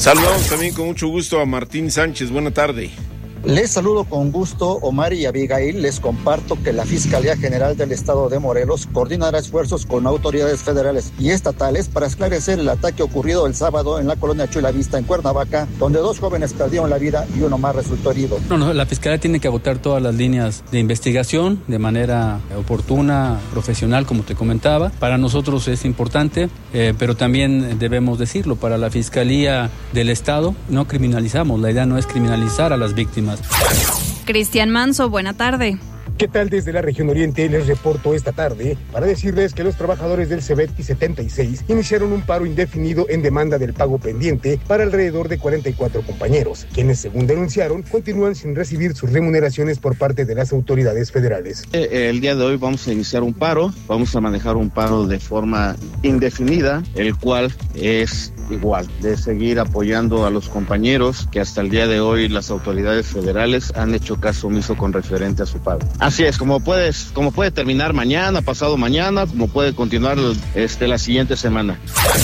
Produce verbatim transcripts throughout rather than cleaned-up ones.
Saludamos también con mucho gusto a Martín Sánchez. Buena tarde. Les saludo con gusto, Omar y Abigail. Les comparto que la Fiscalía General del Estado de Morelos coordinará esfuerzos con autoridades federales y estatales para esclarecer el ataque ocurrido el sábado en la colonia Chulavista, en Cuernavaca, donde dos jóvenes perdieron la vida y uno más resultó herido. No, no, la Fiscalía tiene que agotar todas las líneas de investigación de manera oportuna, profesional, como te comentaba. Para nosotros es importante, eh, pero también debemos decirlo, para la Fiscalía del Estado no criminalizamos. La idea no es criminalizar a las víctimas. Cristian Manso, buena tarde. ¿Qué tal? Desde la región oriente les reporto esta tarde para decirles que los trabajadores del CEBET y setenta y seis iniciaron un paro indefinido en demanda del pago pendiente para alrededor de cuarenta y cuatro compañeros, quienes, según denunciaron, continúan sin recibir sus remuneraciones por parte de las autoridades federales. El día de hoy vamos a iniciar un paro, vamos a manejar un paro de forma indefinida, el cual es igual, de seguir apoyando a los compañeros que hasta el día de hoy las autoridades federales han hecho caso omiso con referente a su pago. Así es, como puedes, como puede terminar mañana, pasado mañana, como puede continuar este, la siguiente semana.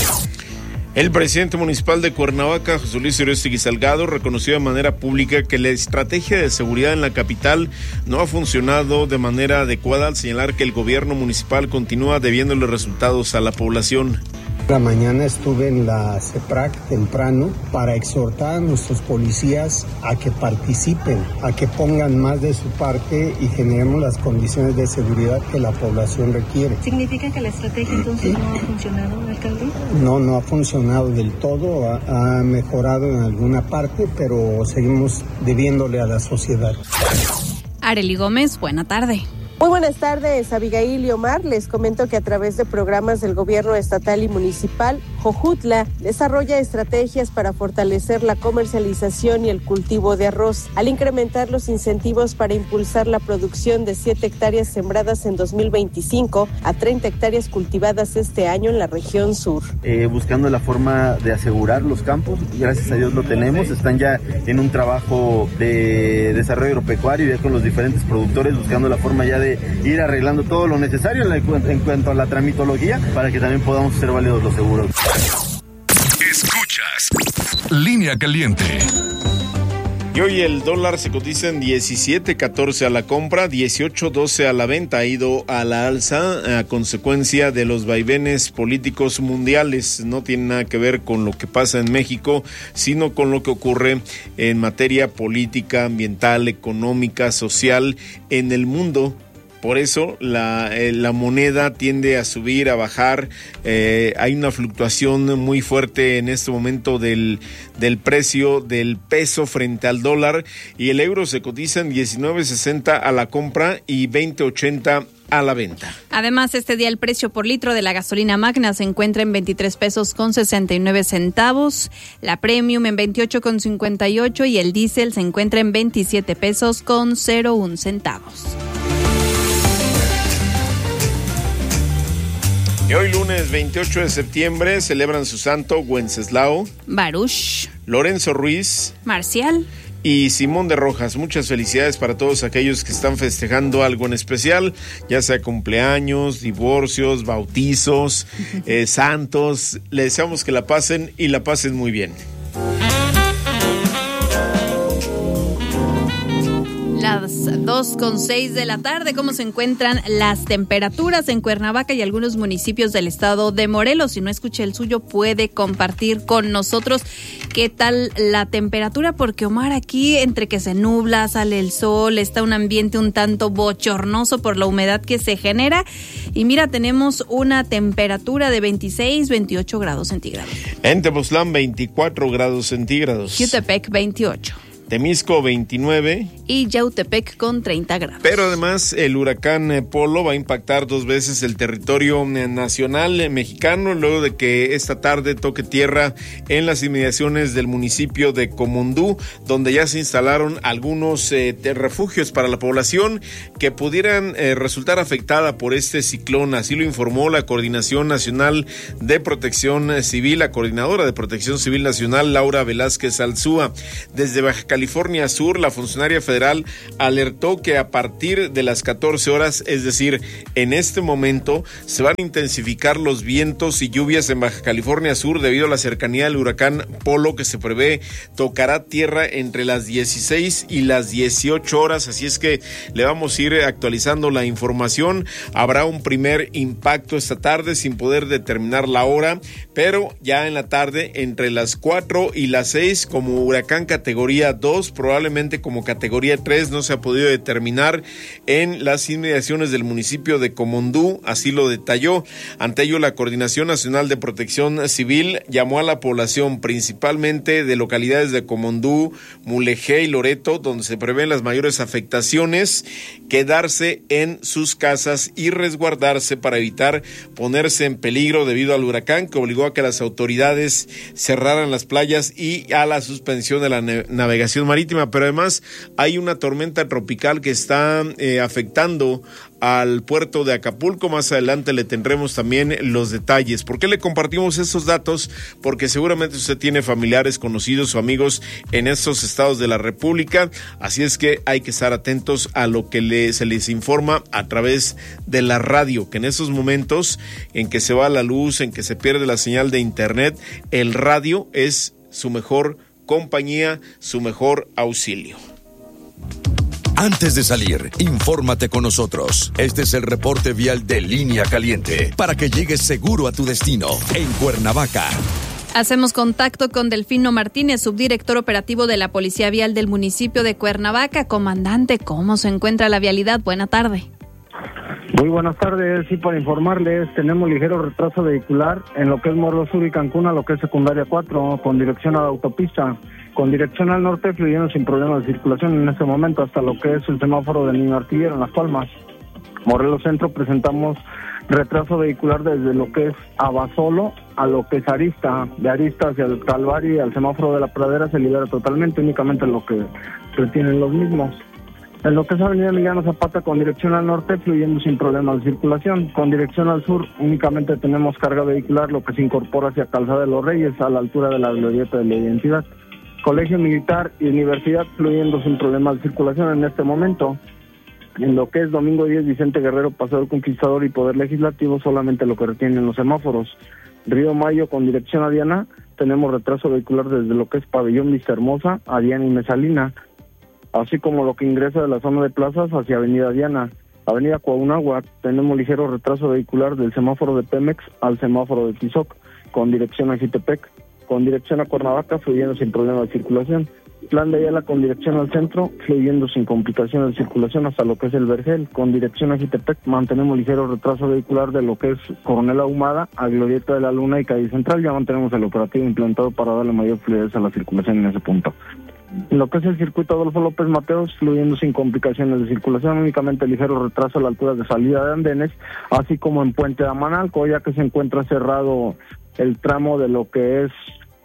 El presidente municipal de Cuernavaca, José Luis Uriostegui Salgado, reconoció de manera pública que la estrategia de seguridad en la capital no ha funcionado de manera adecuada, al señalar que el gobierno municipal continúa debiéndole resultados a la población. La mañana estuve en la CEPRAC temprano para exhortar a nuestros policías a que participen, a que pongan más de su parte y generemos las condiciones de seguridad que la población requiere. ¿Significa que la estrategia entonces no ha funcionado, alcalde? No, no ha funcionado del todo, ha, ha mejorado en alguna parte, pero seguimos debiéndole a la sociedad. Arely Gómez, buena tarde. Muy buenas tardes, Abigail y Omar. Les comento que a través de programas del gobierno estatal y municipal, Jojutla desarrolla estrategias para fortalecer la comercialización y el cultivo de arroz, al incrementar los incentivos para impulsar la producción de siete hectáreas sembradas en dos mil veinticinco a treinta hectáreas cultivadas este año en la región sur. Eh, buscando la forma de asegurar los campos, gracias a Dios lo tenemos, están ya en un trabajo de desarrollo agropecuario ya con los diferentes productores, buscando la forma ya de ir arreglando todo lo necesario en, la, en cuanto a la tramitología para que también podamos hacer válidos los seguros. Escuchas Línea Caliente. Y hoy el dólar se cotiza en diecisiete catorce a la compra, dieciocho doce a la venta. Ha ido a la alza a consecuencia de los vaivenes políticos mundiales. No tiene nada que ver con lo que pasa en México, sino con lo que ocurre en materia política, ambiental, económica, social en el mundo. Por eso la, eh, la moneda tiende a subir, a bajar. Eh, hay una fluctuación muy fuerte en este momento del, del precio del peso frente al dólar, y el euro se cotiza en diecinueve sesenta a la compra y veinte ochenta a la venta. Además, este día el precio por litro de la gasolina magna se encuentra en veintitrés pesos con sesenta y nueve centavos, la premium en veintiocho con cincuenta y ocho y el diésel se encuentra en veintisiete pesos con cero uno centavos. Y hoy lunes veintiocho de septiembre celebran su santo Wenceslao, Baruch, Lorenzo Ruiz, Marcial y Simón de Rojas. Muchas felicidades para todos aquellos que están festejando algo en especial, ya sea cumpleaños, divorcios, bautizos, eh, santos. Les deseamos que la pasen y la pasen muy bien. Las dos con seis de la tarde, ¿cómo se encuentran las temperaturas en Cuernavaca y algunos municipios del estado de Morelos? Si no escuché el suyo, puede compartir con nosotros qué tal la temperatura, porque Omar, aquí entre que se nubla, sale el sol, está un ambiente un tanto bochornoso por la humedad que se genera, y mira, tenemos una temperatura de veintiséis, veintiocho grados centígrados. En Tepoztlán, veinticuatro grados centígrados. Jutepec, veintiocho. Temisco, veintinueve. Y Yautepec con treinta grados. Pero además el huracán Polo va a impactar dos veces el territorio nacional mexicano, luego de que esta tarde toque tierra en las inmediaciones del municipio de Comondú, donde ya se instalaron algunos eh, refugios para la población que pudieran eh, resultar afectada por este ciclón. Así lo informó la Coordinación Nacional de Protección Civil, la coordinadora de Protección Civil Nacional, Laura Velázquez Alzúa. Desde Baja California California Sur, la funcionaria federal alertó que a partir de las catorce horas, es decir, en este momento, se van a intensificar los vientos y lluvias en Baja California Sur debido a la cercanía del huracán Polo, que se prevé tocará tierra entre las dieciséis y las dieciocho horas, así es que le vamos a ir actualizando la información. Habrá un primer impacto esta tarde sin poder determinar la hora, pero ya en la tarde entre las cuatro y las seis como huracán categoría dos, probablemente como categoría tres, no se ha podido determinar en las inmediaciones del municipio de Comondú, así lo detalló. Ante ello, la Coordinación Nacional de Protección Civil llamó a la población, principalmente de localidades de Comondú, Mulegé y Loreto, donde se prevén las mayores afectaciones, quedarse en sus casas y resguardarse para evitar ponerse en peligro debido al huracán, que obligó a que las autoridades cerraran las playas y a la suspensión de la navegación marítima. Pero además hay una tormenta tropical que está eh, afectando al puerto de Acapulco. Más adelante le tendremos también los detalles. ¿Por qué le compartimos estos datos? Porque seguramente usted tiene familiares, conocidos o amigos en estos estados de la República, así es que hay que estar atentos a lo que le, se les informa a través de la radio, que en esos momentos en que se va la luz, en que se pierde la señal de internet, el radio es su mejor compañía, su mejor auxilio. Antes de salir, infórmate con nosotros. Este es el reporte vial de Línea Caliente para que llegues seguro a tu destino en Cuernavaca. Hacemos contacto con Delfino Martínez, subdirector operativo de la Policía Vial del municipio de Cuernavaca. Comandante, ¿cómo se encuentra la vialidad? Buena tarde. Muy buenas tardes, sí, para informarles, tenemos ligero retraso vehicular en lo que es Morelos Sur y Cancún, a lo que es secundaria cuatro, con dirección a la autopista, con dirección al norte, fluyendo sin problemas de circulación en este momento hasta lo que es el semáforo del Niño Artillero en Las Palmas. Morelos Centro presentamos retraso vehicular desde lo que es Abasolo a lo que es Arista, de Arista hacia el Calvario y al semáforo de la Pradera se libera totalmente, únicamente lo que retienen los mismos. En lo que es Avenida Emiliano Zapata con dirección al norte, fluyendo sin problemas de circulación. Con dirección al sur, únicamente tenemos carga vehicular, lo que se incorpora hacia Calzada de los Reyes, a la altura de la glorieta de la Identidad. Colegio Militar y Universidad, fluyendo sin problemas de circulación en este momento. En lo que es Domingo diez, Vicente Guerrero, Paseo del Conquistador y Poder Legislativo, solamente lo que retienen los semáforos. Río Mayo con dirección a Diana, tenemos retraso vehicular desde lo que es Pabellón Vista Hermosa a Diana y Mesalina, así como lo que ingresa de la zona de plazas hacia Avenida Diana. Avenida Coahunáhuac, tenemos ligero retraso vehicular del semáforo de Pemex al semáforo de Tizoc, con dirección a Jitepec, con dirección a Cuernavaca, fluyendo sin problemas de circulación. Plan de Ayala con dirección al centro, fluyendo sin complicaciones de circulación hasta lo que es el Vergel. Con dirección a Jitepec mantenemos ligero retraso vehicular de lo que es Coronel Ahumada a Glorieta de la Luna y Calle Central. Ya mantenemos el operativo implantado para darle mayor fluidez a la circulación en ese punto. En lo que es el circuito Adolfo López Mateos, fluyendo sin complicaciones de circulación, únicamente ligero retraso a la altura de salida de andenes, así como en Puente de Amanalco, ya que se encuentra cerrado el tramo de lo que es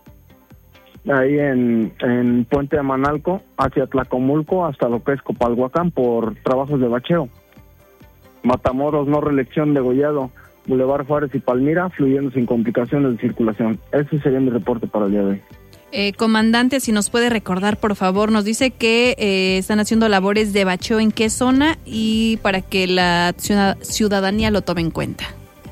ahí en, en Puente de Amanalco hacia Tlacomulco hasta lo que es Copalhuacán por trabajos de bacheo. Matamoros, no reelección, Degollado, Boulevard Juárez y Palmira, fluyendo sin complicaciones de circulación. Ese sería mi reporte para el día de hoy. Eh, comandante, si nos puede recordar, por favor, nos dice que eh, están haciendo labores de bacheo en qué zona y para que la ciudadanía lo tome en cuenta.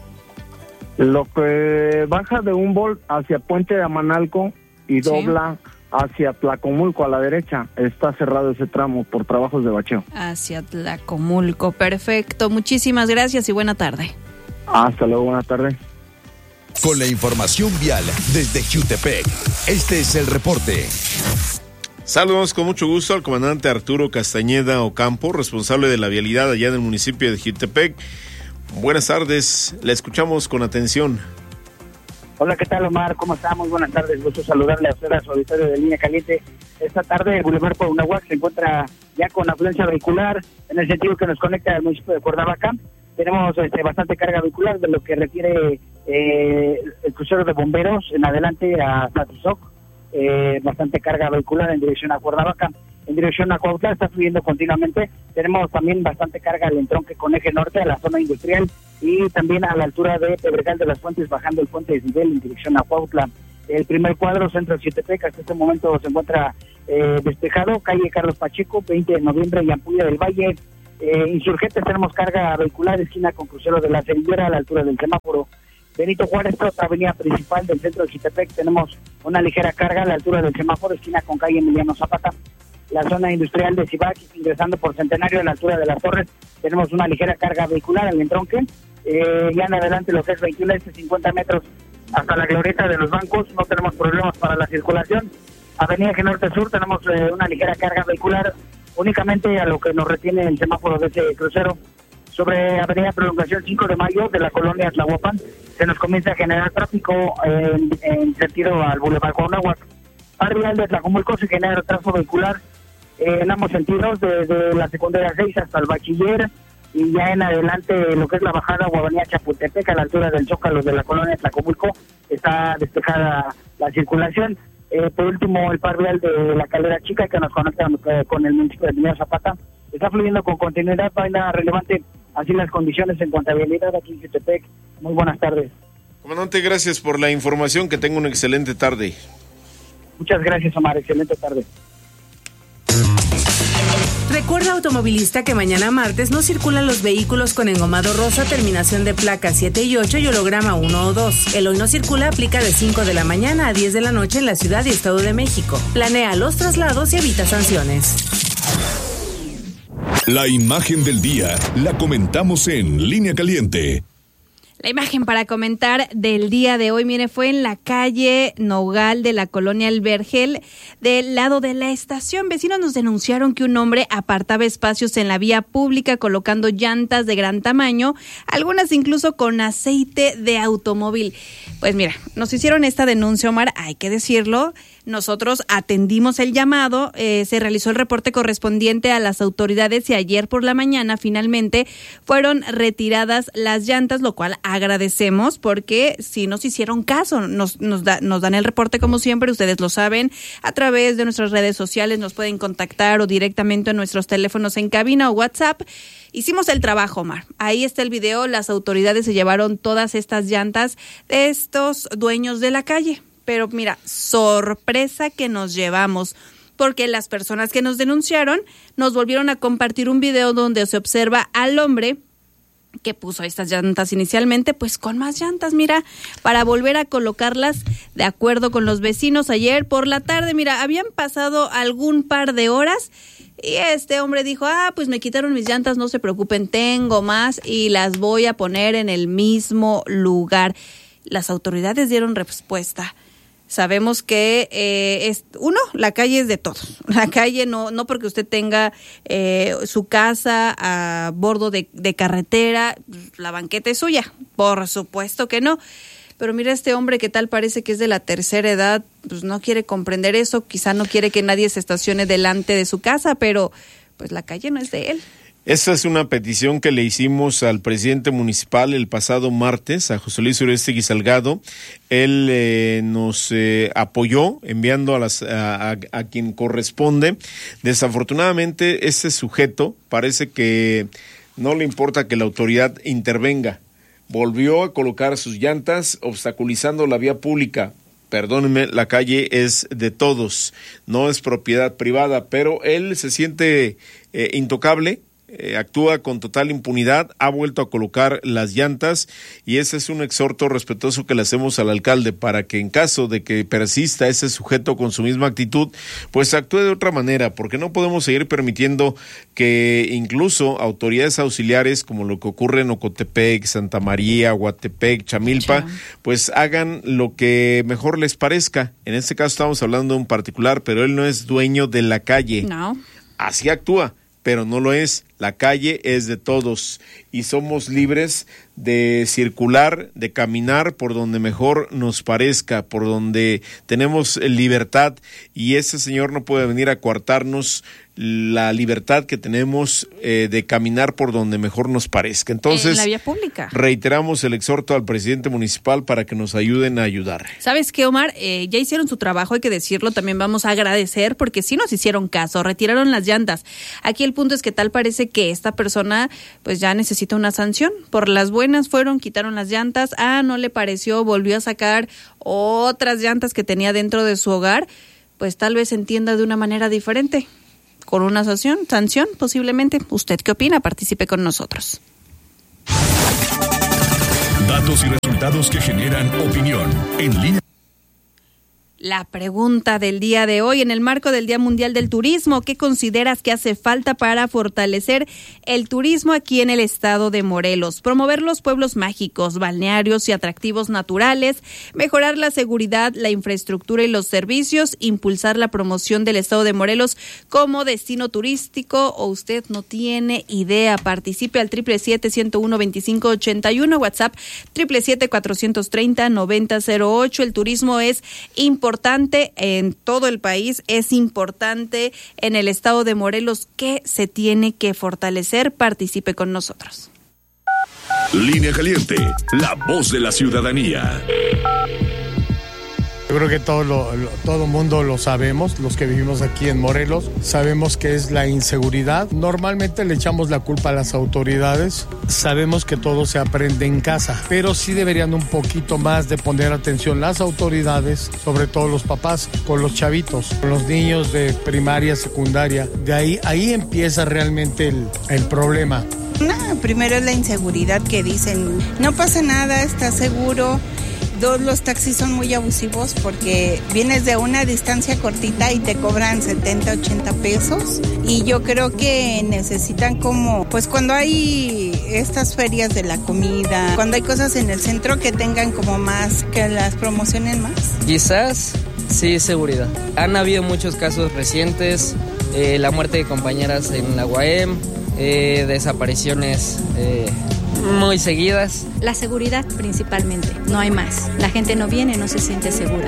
Lo que baja de Humboldt hacia Puente de Amanalco y dobla sí. hacia Tlacomulco a la derecha, está cerrado ese tramo por trabajos de bacheo. Hacia Tlacomulco, perfecto. Muchísimas gracias y buena tarde. Hasta luego, buena tarde. Con la información vial desde Jutepec, este es el reporte. Saludamos con mucho gusto al comandante Arturo Castañeda Ocampo, responsable de la vialidad allá en el municipio de Jutepec. Buenas tardes, la escuchamos con atención. Hola, ¿qué tal, Omar? ¿Cómo está? Muy buenas tardes, gusto saludarle a usted, a su auditorio de Línea Caliente. Esta tarde el Boulevard Coahunáhuac se encuentra ya con afluencia vehicular, en el sentido que nos conecta al municipio de Cuernavaca. Tenemos este, bastante carga vehicular de lo que requiere eh, el crucero de bomberos en adelante a Tlatizoc, eh, bastante carga vehicular en dirección a Cuernavaca. En dirección a Cuautla está fluyendo continuamente. Tenemos también bastante carga al entronque con eje norte a la zona industrial y también a la altura de Pedregal de las Fuentes, bajando el puente de Desnivel en dirección a Cuautla. El primer cuadro, centro de Jutepec, hasta este momento se encuentra eh, despejado, calle Carlos Pacheco, veinte de noviembre y Ampulla del Valle. Eh, Insurgentes tenemos carga vehicular, esquina con crucero de la Cerillera a la altura del semáforo. Benito Juárez, otra avenida principal del centro de Jitepec, tenemos una ligera carga a la altura del semáforo, esquina con calle Emiliano Zapata. La zona industrial de Cibac, ingresando por Centenario a la altura de las Torres, tenemos una ligera carga vehicular al entronque. Eh, ya en adelante lo que es veintiuno este cincuenta metros hasta la glorieta de los bancos, no tenemos problemas para la circulación. Avenida Eje Norte Sur tenemos eh, una ligera carga vehicular únicamente a lo que nos retiene el semáforo de ese crucero. Sobre Avenida Prolongación cinco de mayo de la colonia Tlahuapan se nos comienza a generar tráfico en, en sentido al Boulevard Cuauhnáhuac. Par vial de Tlajomulco se genera retraso vehicular eh, en ambos sentidos, desde la secundaria seis hasta el bachiller, y ya en adelante lo que es la bajada o avenida Chapultepec a la altura del Zócalo de la colonia Tlacomulco está despejada la circulación. Eh, por último, el par vial de la Calera Chica que nos conecta eh, con el municipio de Emiliano Zapata está fluyendo con continuidad, no hay nada relevante, así las condiciones en cuanto a vialidad aquí en Jutepec. Muy buenas tardes. Comandante, gracias por la información, que tenga una excelente tarde. Muchas gracias, Omar, excelente tarde. Recuerda, automovilista, que mañana martes no circulan los vehículos con engomado rosa, terminación de placa siete y ocho y holograma uno o dos. El hoy no circula aplica de cinco de la mañana a diez de la noche en la Ciudad y Estado de México. Planea los traslados y evita sanciones. La imagen del día la comentamos en Línea Caliente. La imagen para comentar del día de hoy, mire, fue en la calle Nogal de la colonia El Vergel, del lado de la estación. Vecinos nos denunciaron que un hombre apartaba espacios en la vía pública colocando llantas de gran tamaño, algunas incluso con aceite de automóvil. Pues mira, nos hicieron esta denuncia, Omar, hay que decirlo. Nosotros atendimos el llamado, eh, se realizó el reporte correspondiente a las autoridades y ayer por la mañana finalmente fueron retiradas las llantas, lo cual agradecemos porque sí nos hicieron caso, nos, nos, da, nos dan el reporte como siempre, ustedes lo saben, a través de nuestras redes sociales nos pueden contactar o directamente en nuestros teléfonos en cabina o WhatsApp. Hicimos el trabajo, Omar. Ahí está el video, las autoridades se llevaron todas estas llantas de estos dueños de la calle. Pero mira, sorpresa que nos llevamos, porque las personas que nos denunciaron nos volvieron a compartir un video donde se observa al hombre que puso estas llantas inicialmente, pues con más llantas, mira, para volver a colocarlas de acuerdo con los vecinos ayer por la tarde. Mira, habían pasado algún par de horas y este hombre dijo, ah, pues me quitaron mis llantas, no se preocupen, tengo más y las voy a poner en el mismo lugar. Las autoridades dieron respuesta. Sabemos que eh, es uno, la calle es de todos. La calle no, no porque usted tenga eh, su casa a bordo de, de carretera, la banqueta es suya. Por supuesto que no. Pero mira, este hombre que tal parece que es de la tercera edad, pues no quiere comprender eso. Quizá no quiere que nadie se estacione delante de su casa, pero pues la calle no es de él. Esta es una petición que le hicimos al presidente municipal el pasado martes, a José Luis Uresti Salgado. Él eh, nos eh, apoyó enviando a, las, a, a, a quien corresponde. Desafortunadamente, este sujeto parece que no le importa que la autoridad intervenga. Volvió a colocar sus llantas obstaculizando la vía pública. Perdónenme, la calle es de todos, no es propiedad privada, pero él se siente eh, intocable. Eh, actúa con total impunidad, ha vuelto a colocar las llantas y ese es un exhorto respetuoso que le hacemos al alcalde para que en caso de que persista ese sujeto con su misma actitud, pues actúe de otra manera, porque no podemos seguir permitiendo que incluso autoridades auxiliares como lo que ocurre en Ocotepec, Santa María, Huatepec, Chamilpa, sí, pues hagan lo que mejor les parezca. En este caso estamos hablando de un particular, pero él no es dueño de la calle. No. Así actúa, pero no lo es. La calle es de todos y somos libres de circular, de caminar por donde mejor nos parezca, por donde tenemos libertad, y ese señor no puede venir a coartarnos la libertad que tenemos eh, de caminar por donde mejor nos parezca. Entonces, en la vía pública. Reiteramos el exhorto al presidente municipal para que nos ayuden a ayudar. ¿Sabes qué, Omar? Eh, ya hicieron su trabajo, hay que decirlo, también vamos a agradecer porque sí nos hicieron caso, retiraron las llantas. Aquí el punto es que tal parece que esta persona pues ya necesita una sanción. Por las buenas fueron, quitaron las llantas, ah, no le pareció, volvió a sacar otras llantas que tenía dentro de su hogar. pues tal vez entienda de una manera diferente, con una sanción, sanción posiblemente. ¿Usted qué opina? Participe con nosotros. Datos y resultados que generan opinión. En línea. La pregunta del día de hoy, en el marco del Día Mundial del Turismo, ¿qué consideras que hace falta para fortalecer el turismo aquí en el estado de Morelos? Promover los pueblos mágicos, balnearios y atractivos naturales, mejorar la seguridad, la infraestructura y los servicios, impulsar la promoción del estado de Morelos como destino turístico, o usted no tiene idea. Participe al triple siete, ciento uno, veinticinco ochenta y uno, WhatsApp triple siete, cuatrocientos treinta, noventa cero ocho. El turismo es importante importante en todo el país, es importante en el estado de Morelos. ¿Qué se tiene que fortalecer? Participe con nosotros. Línea Caliente, la voz de la ciudadanía. Yo creo que todo lo, lo, todo mundo lo sabemos, los que vivimos aquí en Morelos, sabemos que es la inseguridad. Normalmente le echamos la culpa a las autoridades, sabemos que todo se aprende en casa, pero sí deberían un poquito más de poner atención las autoridades, sobre todo los papás, con los chavitos, con los niños de primaria, secundaria. De ahí, ahí empieza realmente el, el problema. No, primero es la inseguridad, que dicen, no pasa nada, está seguro. Dos, los taxis son muy abusivos porque vienes de una distancia cortita y te cobran setenta, ochenta pesos. Y yo creo que necesitan como, pues cuando hay estas ferias de la comida, cuando hay cosas en el centro, que tengan como más, que las promocionen más. Quizás sí, seguridad. Han habido muchos casos recientes, eh, la muerte de compañeras en la U A M, eh, desapariciones eh, muy seguidas. La seguridad principalmente, no hay más. La gente no viene, no se siente segura.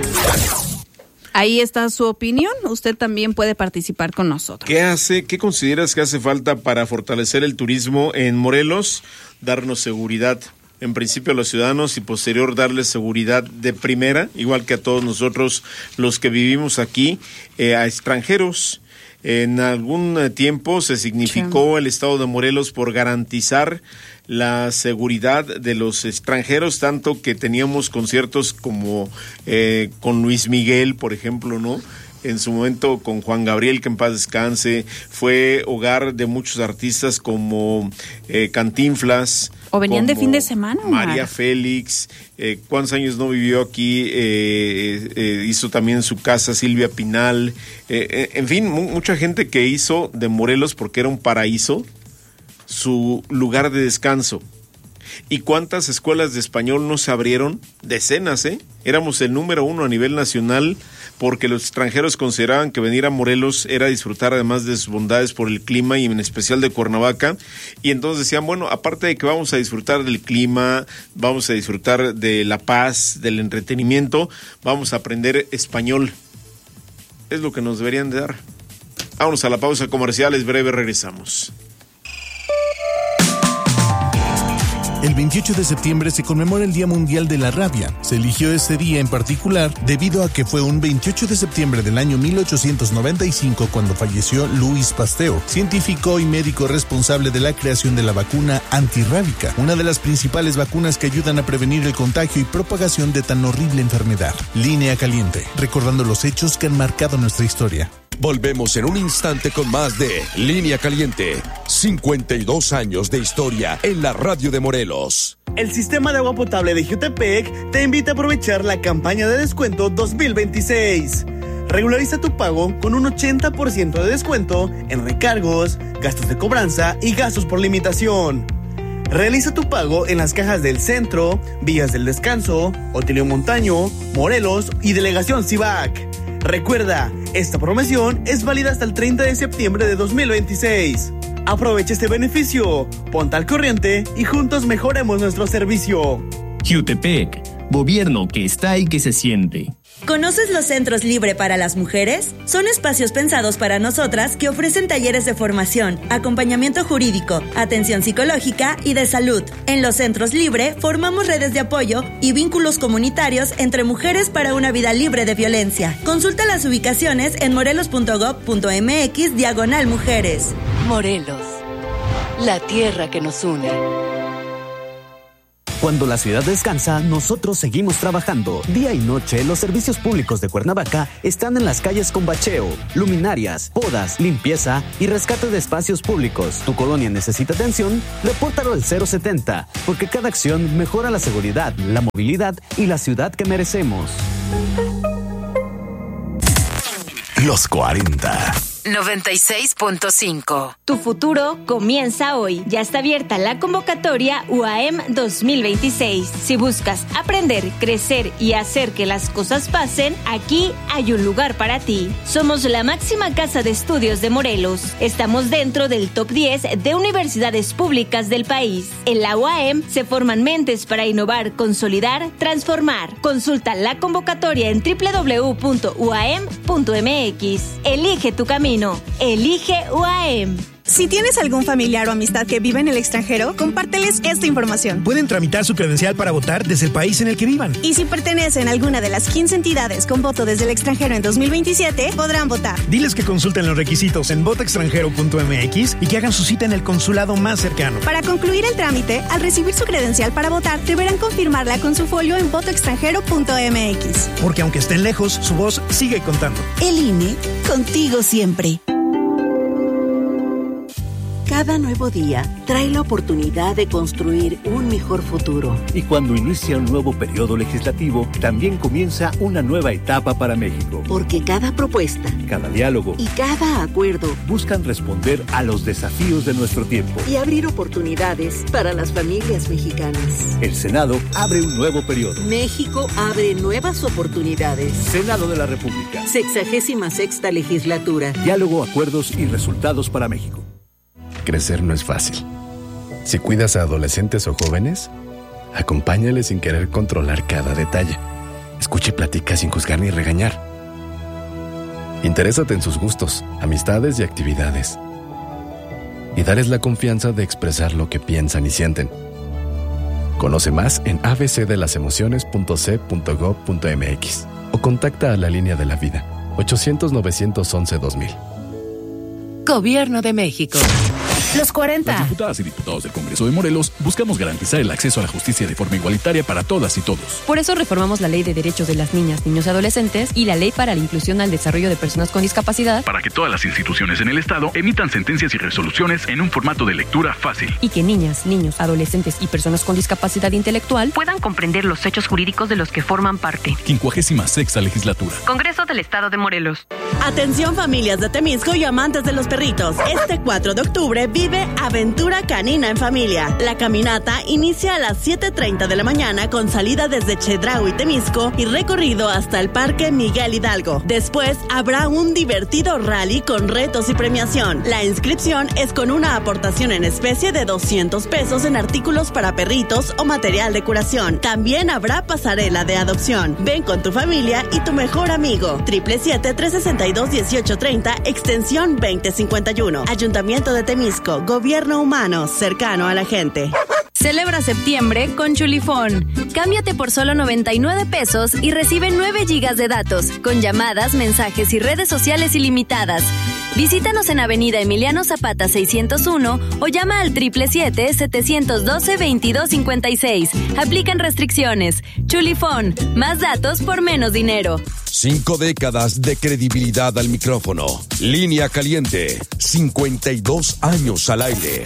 Ahí está su opinión. Usted también puede participar con nosotros. ¿Qué hace, qué consideras que hace falta para fortalecer el turismo en Morelos? Darnos seguridad, en principio a los ciudadanos, y posterior darles seguridad de primera, igual que a todos nosotros los que vivimos aquí, eh, a extranjeros. En algún tiempo se significó el estado de Morelos por garantizar la seguridad de los extranjeros, tanto que teníamos conciertos como eh, con Luis Miguel, por ejemplo, ¿no? En su momento con Juan Gabriel, que en paz descanse, fue hogar de muchos artistas como eh, Cantinflas. O venían de fin de semana, Omar. María Félix, eh, ¿cuántos años no vivió aquí? Eh, eh, hizo también su casa Silvia Pinal, eh, eh, en fin, mu- mucha gente que hizo de Morelos, porque era un paraíso, su lugar de descanso. ¿Y cuántas escuelas de español no se abrieron? Decenas, ¿eh? Éramos el número uno a nivel nacional, porque los extranjeros consideraban que venir a Morelos era disfrutar además de sus bondades por el clima, y en especial de Cuernavaca, y entonces decían, bueno, aparte de que vamos a disfrutar del clima, vamos a disfrutar de la paz, del entretenimiento, vamos a aprender español. Es lo que nos deberían de dar. Vámonos a la pausa comercial, es breve, regresamos. El veintiocho de septiembre se conmemora el Día Mundial de la Rabia. Se eligió este día en particular debido a que fue un veintiocho de septiembre del año mil ochocientos noventa y cinco cuando falleció Louis Pasteur, científico y médico responsable de la creación de la vacuna antirrábica, una de las principales vacunas que ayudan a prevenir el contagio y propagación de tan horrible enfermedad. Línea Caliente, recordando los hechos que han marcado nuestra historia. Volvemos en un instante con más de Línea Caliente. cincuenta y dos años de historia en la radio de Morelos. El sistema de agua potable de Jutepec te invita a aprovechar la campaña de descuento dos mil veintiséis. Regulariza tu pago con un ochenta por ciento de descuento en recargos, gastos de cobranza y gastos por limitación. Realiza tu pago en las cajas del Centro, Villas del Descanso, Otilio Montaño, Morelos y Delegación Cibac. Recuerda, esta promoción es válida hasta el treinta de septiembre de dos mil veintiséis. Aprovecha este beneficio, ponte al corriente y juntos mejoremos nuestro servicio. Jutepec, gobierno que está y que se siente. ¿Conoces los centros Libre para las mujeres? Son espacios pensados para nosotras que ofrecen talleres de formación, acompañamiento jurídico, atención psicológica y de salud. En los centros Libre formamos redes de apoyo y vínculos comunitarios entre mujeres para una vida libre de violencia. Consulta las ubicaciones en morelos punto gob punto mx diagonal mujeres. Morelos, la tierra que nos une. Cuando la ciudad descansa, nosotros seguimos trabajando. Día y noche, los servicios públicos de Cuernavaca están en las calles con bacheo, luminarias, podas, limpieza y rescate de espacios públicos. ¿Tu colonia necesita atención? Repórtalo al cero setenta, porque cada acción mejora la seguridad, la movilidad y la ciudad que merecemos. Los cuarenta. noventa y seis punto cinco. Tu futuro comienza hoy. Ya está abierta la convocatoria U A M dos mil veintiséis. Si buscas aprender, crecer y hacer que las cosas pasen, aquí hay un lugar para ti. Somos la máxima casa de estudios de Morelos. Estamos dentro del top diez de universidades públicas del país. En la U A M se forman mentes para innovar, consolidar, transformar. Consulta la convocatoria en doble u doble u doble u punto u a m punto m x. Elige tu camino. Elige U A M. Si tienes algún familiar o amistad que vive en el extranjero, compárteles esta información. Pueden tramitar su credencial para votar desde el país en el que vivan. Y si pertenecen a alguna de las quince entidades con voto desde el extranjero en dos mil veintisiete, podrán votar. Diles que consulten los requisitos en voto extranjero punto m x y que hagan su cita en el consulado más cercano. Para concluir el trámite, al recibir su credencial para votar, deberán confirmarla con su folio en voto extranjero punto m x. Porque aunque estén lejos, su voz sigue contando. El I N E, contigo siempre. Cada nuevo día trae la oportunidad de construir un mejor futuro. Y cuando inicia un nuevo periodo legislativo, también comienza una nueva etapa para México. Porque cada propuesta, cada diálogo y cada acuerdo buscan responder a los desafíos de nuestro tiempo y abrir oportunidades para las familias mexicanas. El Senado abre un nuevo periodo. México abre nuevas oportunidades. Senado de la República. Sexagésima sexta legislatura. Diálogo, acuerdos y resultados para México. Crecer no es fácil. Si cuidas a adolescentes o jóvenes, acompáñales sin querer controlar cada detalle. Escucha y platica sin juzgar ni regañar. Interésate en sus gustos, amistades y actividades. Y dales la confianza de expresar lo que piensan y sienten. Conoce más en a b c de las emociones punto c punto gob punto m x o contacta a la línea de la vida ochocientos, novecientos once, dos mil. Gobierno de México. Los cuarenta. Las diputadas y diputados del Congreso de Morelos buscamos garantizar el acceso a la justicia de forma igualitaria para todas y todos. Por eso reformamos la Ley de Derechos de las Niñas, Niños y Adolescentes y la Ley para la Inclusión al Desarrollo de Personas con Discapacidad, para que todas las instituciones en el Estado emitan sentencias y resoluciones en un formato de lectura fácil. Y que niñas, niños, adolescentes y personas con discapacidad intelectual puedan comprender los hechos jurídicos de los que forman parte. Quincuagésima sexta legislatura. Congreso del Estado de Morelos. Atención familias de Temisco y amantes de los perritos. Este cuatro de octubre vive Aventura Canina en Familia. La caminata inicia a las siete treinta de la mañana con salida desde Chedraui y Temisco y recorrido hasta el Parque Miguel Hidalgo. Después habrá un divertido rally con retos y premiación. La inscripción es con una aportación en especie de doscientos pesos en artículos para perritos o material de curación. También habrá pasarela de adopción. Ven con tu familia y tu mejor amigo. siete siete siete, tres seis dos, uno ocho tres cero, extensión veinte cincuenta y uno. Ayuntamiento de Temisco, Gobierno humano, cercano a la gente. Celebra septiembre con Chulifón. Cámbiate por solo noventa y nueve pesos y recibe nueve gigas de datos, con llamadas, mensajes y redes sociales ilimitadas. Visítanos en Avenida Emiliano Zapata seiscientos uno o llama al siete siete siete, siete uno dos, veintidós cincuenta y seis. Aplican restricciones. Chulifón, más datos por menos dinero. Cinco décadas de credibilidad al micrófono. Línea Caliente. cincuenta y dos años al aire.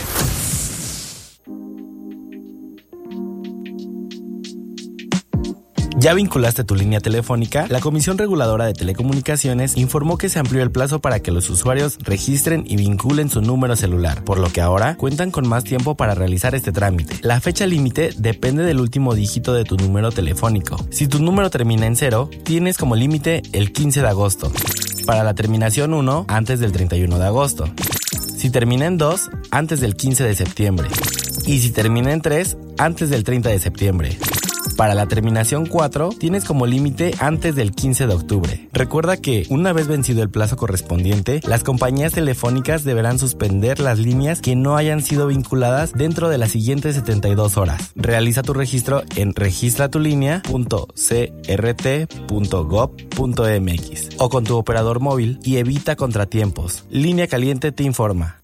¿Ya vinculaste tu línea telefónica? La Comisión Reguladora de Telecomunicaciones informó que se amplió el plazo para que los usuarios registren y vinculen su número celular, por lo que ahora cuentan con más tiempo para realizar este trámite. La fecha límite depende del último dígito de tu número telefónico. Si tu número termina en cero, tienes como límite el quince de agosto. Para la terminación uno, antes del treinta y uno de agosto. Si termina en dos, antes del quince de septiembre. Y si termina en tres, antes del treinta de septiembre. Para la terminación cuatro, tienes como límite antes del quince de octubre. Recuerda que, una vez vencido el plazo correspondiente, las compañías telefónicas deberán suspender las líneas que no hayan sido vinculadas dentro de las siguientes setenta y dos horas. Realiza tu registro en registra tu línea punto c r t punto gob punto m x o con tu operador móvil y evita contratiempos. Línea Caliente te informa.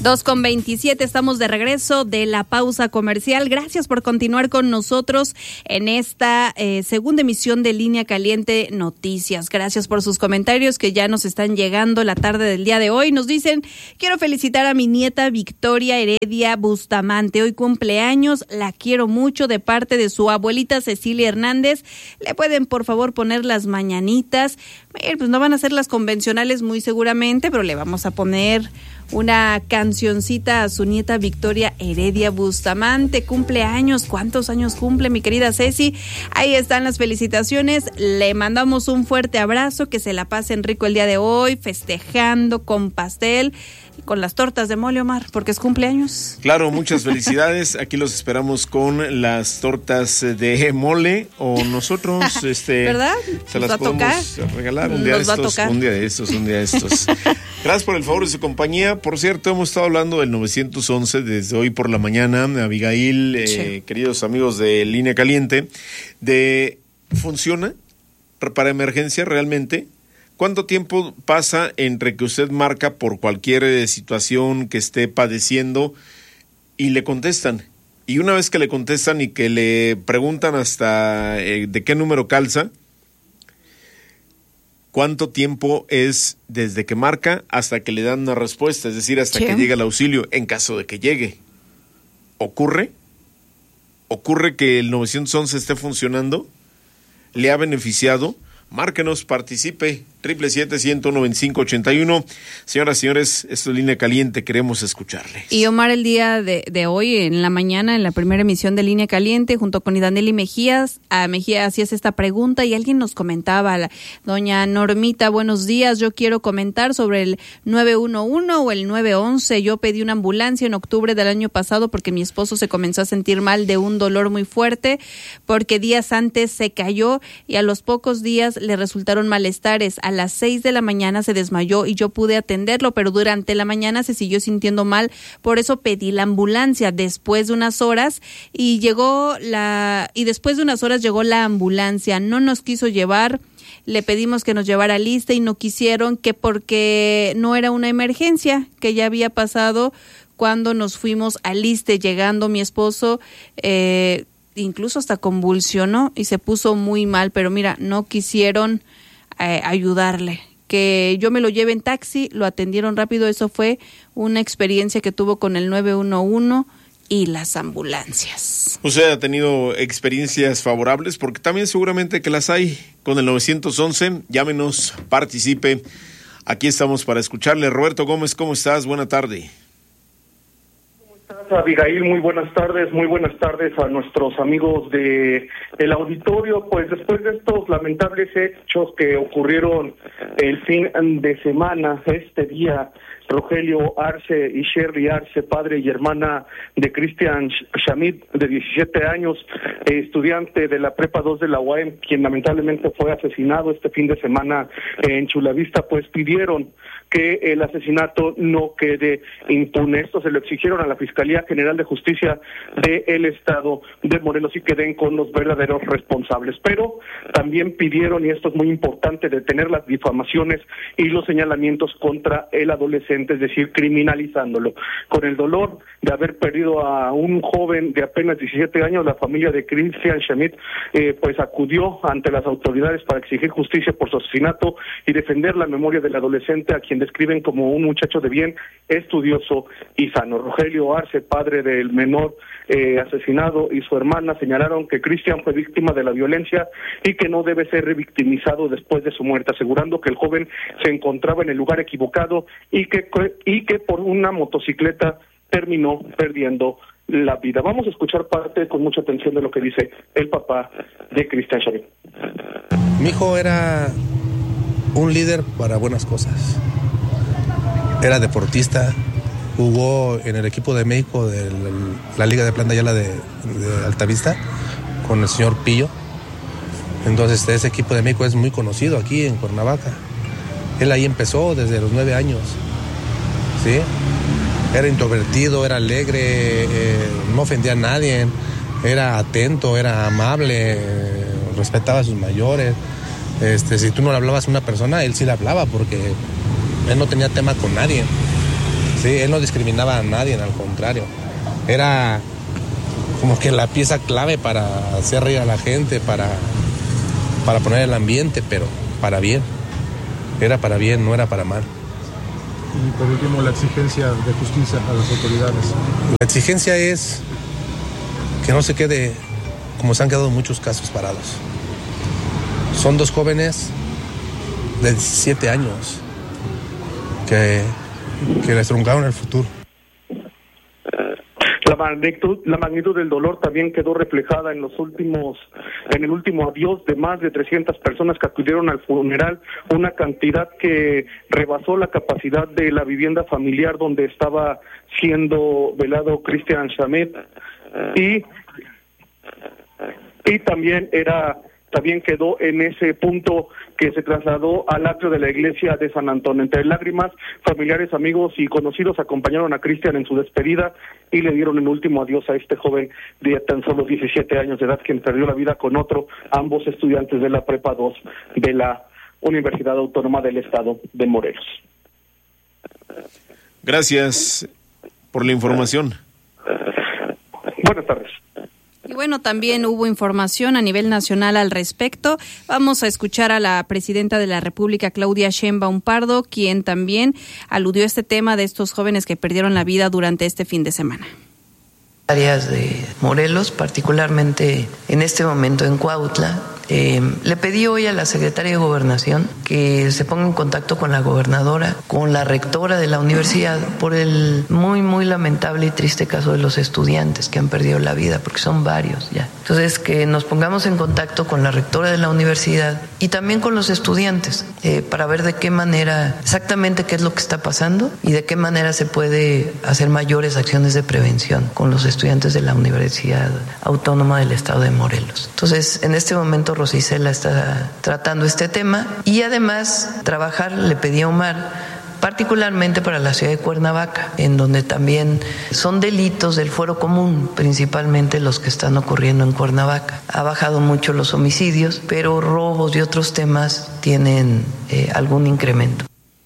dos con veintisiete, estamos de regreso de la pausa comercial. Gracias por continuar con nosotros en esta eh, segunda emisión de Línea Caliente Noticias. Gracias por sus comentarios que ya nos están llegando la tarde del día de hoy. Nos dicen, quiero felicitar a mi nieta Victoria Heredia Bustamante. Hoy cumpleaños, la quiero mucho, de parte de su abuelita Cecilia Hernández. ¿Le pueden por favor poner las mañanitas? Eh, pues no van a ser las convencionales muy seguramente, pero le vamos a poner una cancioncita a su nieta Victoria Heredia Bustamante. Cumpleaños, ¿cuántos años cumple mi querida Ceci? Ahí están las felicitaciones, le mandamos un fuerte abrazo, que se la pasen rico el día de hoy, festejando con pastel y con las tortas de mole, Omar, porque es cumpleaños. Claro, muchas felicidades, aquí los esperamos con las tortas de mole, o nosotros, este, ¿verdad? Se las podemos regalar un día de estos, un día de estos, un día de estos. Gracias por el favor de su compañía. Por cierto, hemos estado hablando del nueve once desde hoy por la mañana, Abigail, eh, sí. Queridos amigos de Línea Caliente, de ¿funciona para emergencia realmente? ¿Cuánto tiempo pasa entre que usted marca por cualquier eh, situación que esté padeciendo y le contestan? Y una vez que le contestan y que le preguntan hasta eh, de qué número calza, ¿cuánto tiempo es desde que marca hasta que le dan una respuesta? Es decir, hasta sí. que llega el auxilio, en caso de que llegue. ¿Ocurre? ¿Ocurre que el nueve once esté funcionando? ¿Le ha beneficiado? Márquenos, participe, triple siete, ciento noventa y cinco, ochenta y uno. Señoras y señores, esto es Línea Caliente, queremos escucharle. Y Omar, el día de, de hoy, en la mañana, en la primera emisión de Línea Caliente, junto con Idaneli Mejías, a Mejía hacías esta pregunta y alguien nos comentaba, la, doña Normita, buenos días, yo quiero comentar sobre el nueve once o el nueve once. Yo pedí una ambulancia en octubre del año pasado porque mi esposo se comenzó a sentir mal de un dolor muy fuerte, porque días antes se cayó y a los pocos días le resultaron malestares. A las seis de la mañana se desmayó y yo pude atenderlo, pero durante la mañana se siguió sintiendo mal, por eso pedí la ambulancia. Después de unas horas y llegó la y después de unas horas llegó la ambulancia. No nos quiso llevar. Le pedimos que nos llevara a Liste y no quisieron, que porque no era una emergencia, que ya había pasado cuando nos fuimos a Liste. Llegando mi esposo eh, incluso hasta convulsionó y se puso muy mal, pero mira, no quisieron eh, ayudarle. Que yo me lo lleve en taxi, lo atendieron rápido. Eso fue una experiencia que tuvo con el nueve once y las ambulancias. ¿Usted ha tenido experiencias favorables? Porque también seguramente que las hay con el nueve once. Llámenos, participe. Aquí estamos para escucharle. Roberto Gómez, ¿cómo estás? Buena tarde. Abigail, muy buenas tardes, muy buenas tardes a nuestros amigos de el auditorio. Pues después de estos lamentables hechos que ocurrieron el fin de semana, este día, Rogelio Arce y Shirley Arce, padre y hermana de Cristian Shamit, de diecisiete años, eh, estudiante de la Prepa dos de la U A M, quien lamentablemente fue asesinado este fin de semana en Chulavista, pues pidieron que el asesinato no quede impune. Esto se lo exigieron a la Fiscalía General de Justicia del Estado de Morelos y que den con los verdaderos responsables. Pero también pidieron, y esto es muy importante, detener las difamaciones y los señalamientos contra el adolescente, es decir, criminalizándolo. Con el dolor de haber perdido a un joven de apenas diecisiete años, la familia de Cristian Shamit eh, pues acudió ante las autoridades para exigir justicia por su asesinato y defender la memoria del adolescente, a quien describen como un muchacho de bien, estudioso y sano. Rogelio Arce, padre del menor eh, asesinado, y su hermana señalaron que Cristian fue víctima de la violencia y que no debe ser revictimizado después de su muerte, asegurando que el joven se encontraba en el lugar equivocado y que, y que por una motocicleta terminó perdiendo la vida. Vamos a escuchar parte con mucha atención de lo que dice el papá de Cristian Shamit. Mi hijo era un líder para buenas cosas. Era deportista, jugó en el equipo de México de la Liga de Planta Ayala de, de Altavista con el señor Pillo. Entonces ese equipo de México es muy conocido aquí en Cuernavaca. Él ahí empezó desde los nueve años, ¿sí? Era introvertido, era alegre, eh, no ofendía a nadie, era atento, era amable, eh, respetaba a sus mayores. Este, si tú no le hablabas a una persona, él sí le hablaba porque él no tenía tema con nadie. Sí, él no discriminaba a nadie, al contrario. Era como que la pieza clave para hacer reír a la gente, para, para poner el ambiente, pero para bien. Era para bien, no era para mal. Y por último, la exigencia de justicia a las autoridades. La exigencia es que no se quede como se han quedado muchos casos parados. Son dos jóvenes de diecisiete años que, que les truncaron el futuro. La magnitud, la magnitud del dolor también quedó reflejada en los últimos, en el último adiós de más de trescientas personas que acudieron al funeral, una cantidad que rebasó la capacidad de la vivienda familiar donde estaba siendo velado Cristian Shamet, y y también era también quedó en ese punto que se trasladó al atrio de la iglesia de San Antonio. Entre lágrimas, familiares, amigos y conocidos acompañaron a Cristian en su despedida y le dieron el último adiós a este joven de tan solo diecisiete años de edad, quien perdió la vida con otro, ambos estudiantes de la Prepa dos de la Universidad Autónoma del Estado de Morelos. Gracias por la información. Buenas tardes. Y bueno, también hubo información a nivel nacional al respecto. Vamos a escuchar a la presidenta de la República, Claudia Sheinbaum Pardo, quien también aludió a este tema de estos jóvenes que perdieron la vida durante este fin de semana. Áreas de Morelos, particularmente en este momento en Cuautla. Eh, le pedí hoy a la secretaria de Gobernación que se ponga en contacto con la gobernadora, con la rectora de la universidad, por el muy, muy lamentable y triste caso de los estudiantes que han perdido la vida, porque son varios ya. Entonces, que nos pongamos en contacto con la rectora de la universidad y también con los estudiantes, eh, para ver de qué manera, exactamente qué es lo que está pasando y de qué manera se puede hacer mayores acciones de prevención con los estudiantes de la Universidad Autónoma del Estado de Morelos. Entonces, en este momento Rosa Isela está tratando este tema y además trabajar, le pedí a Omar, particularmente para la ciudad de Cuernavaca, en donde también son delitos del fuero común, principalmente los que están ocurriendo en Cuernavaca. Ha bajado mucho los homicidios, pero robos y otros temas tienen eh, algún incremento.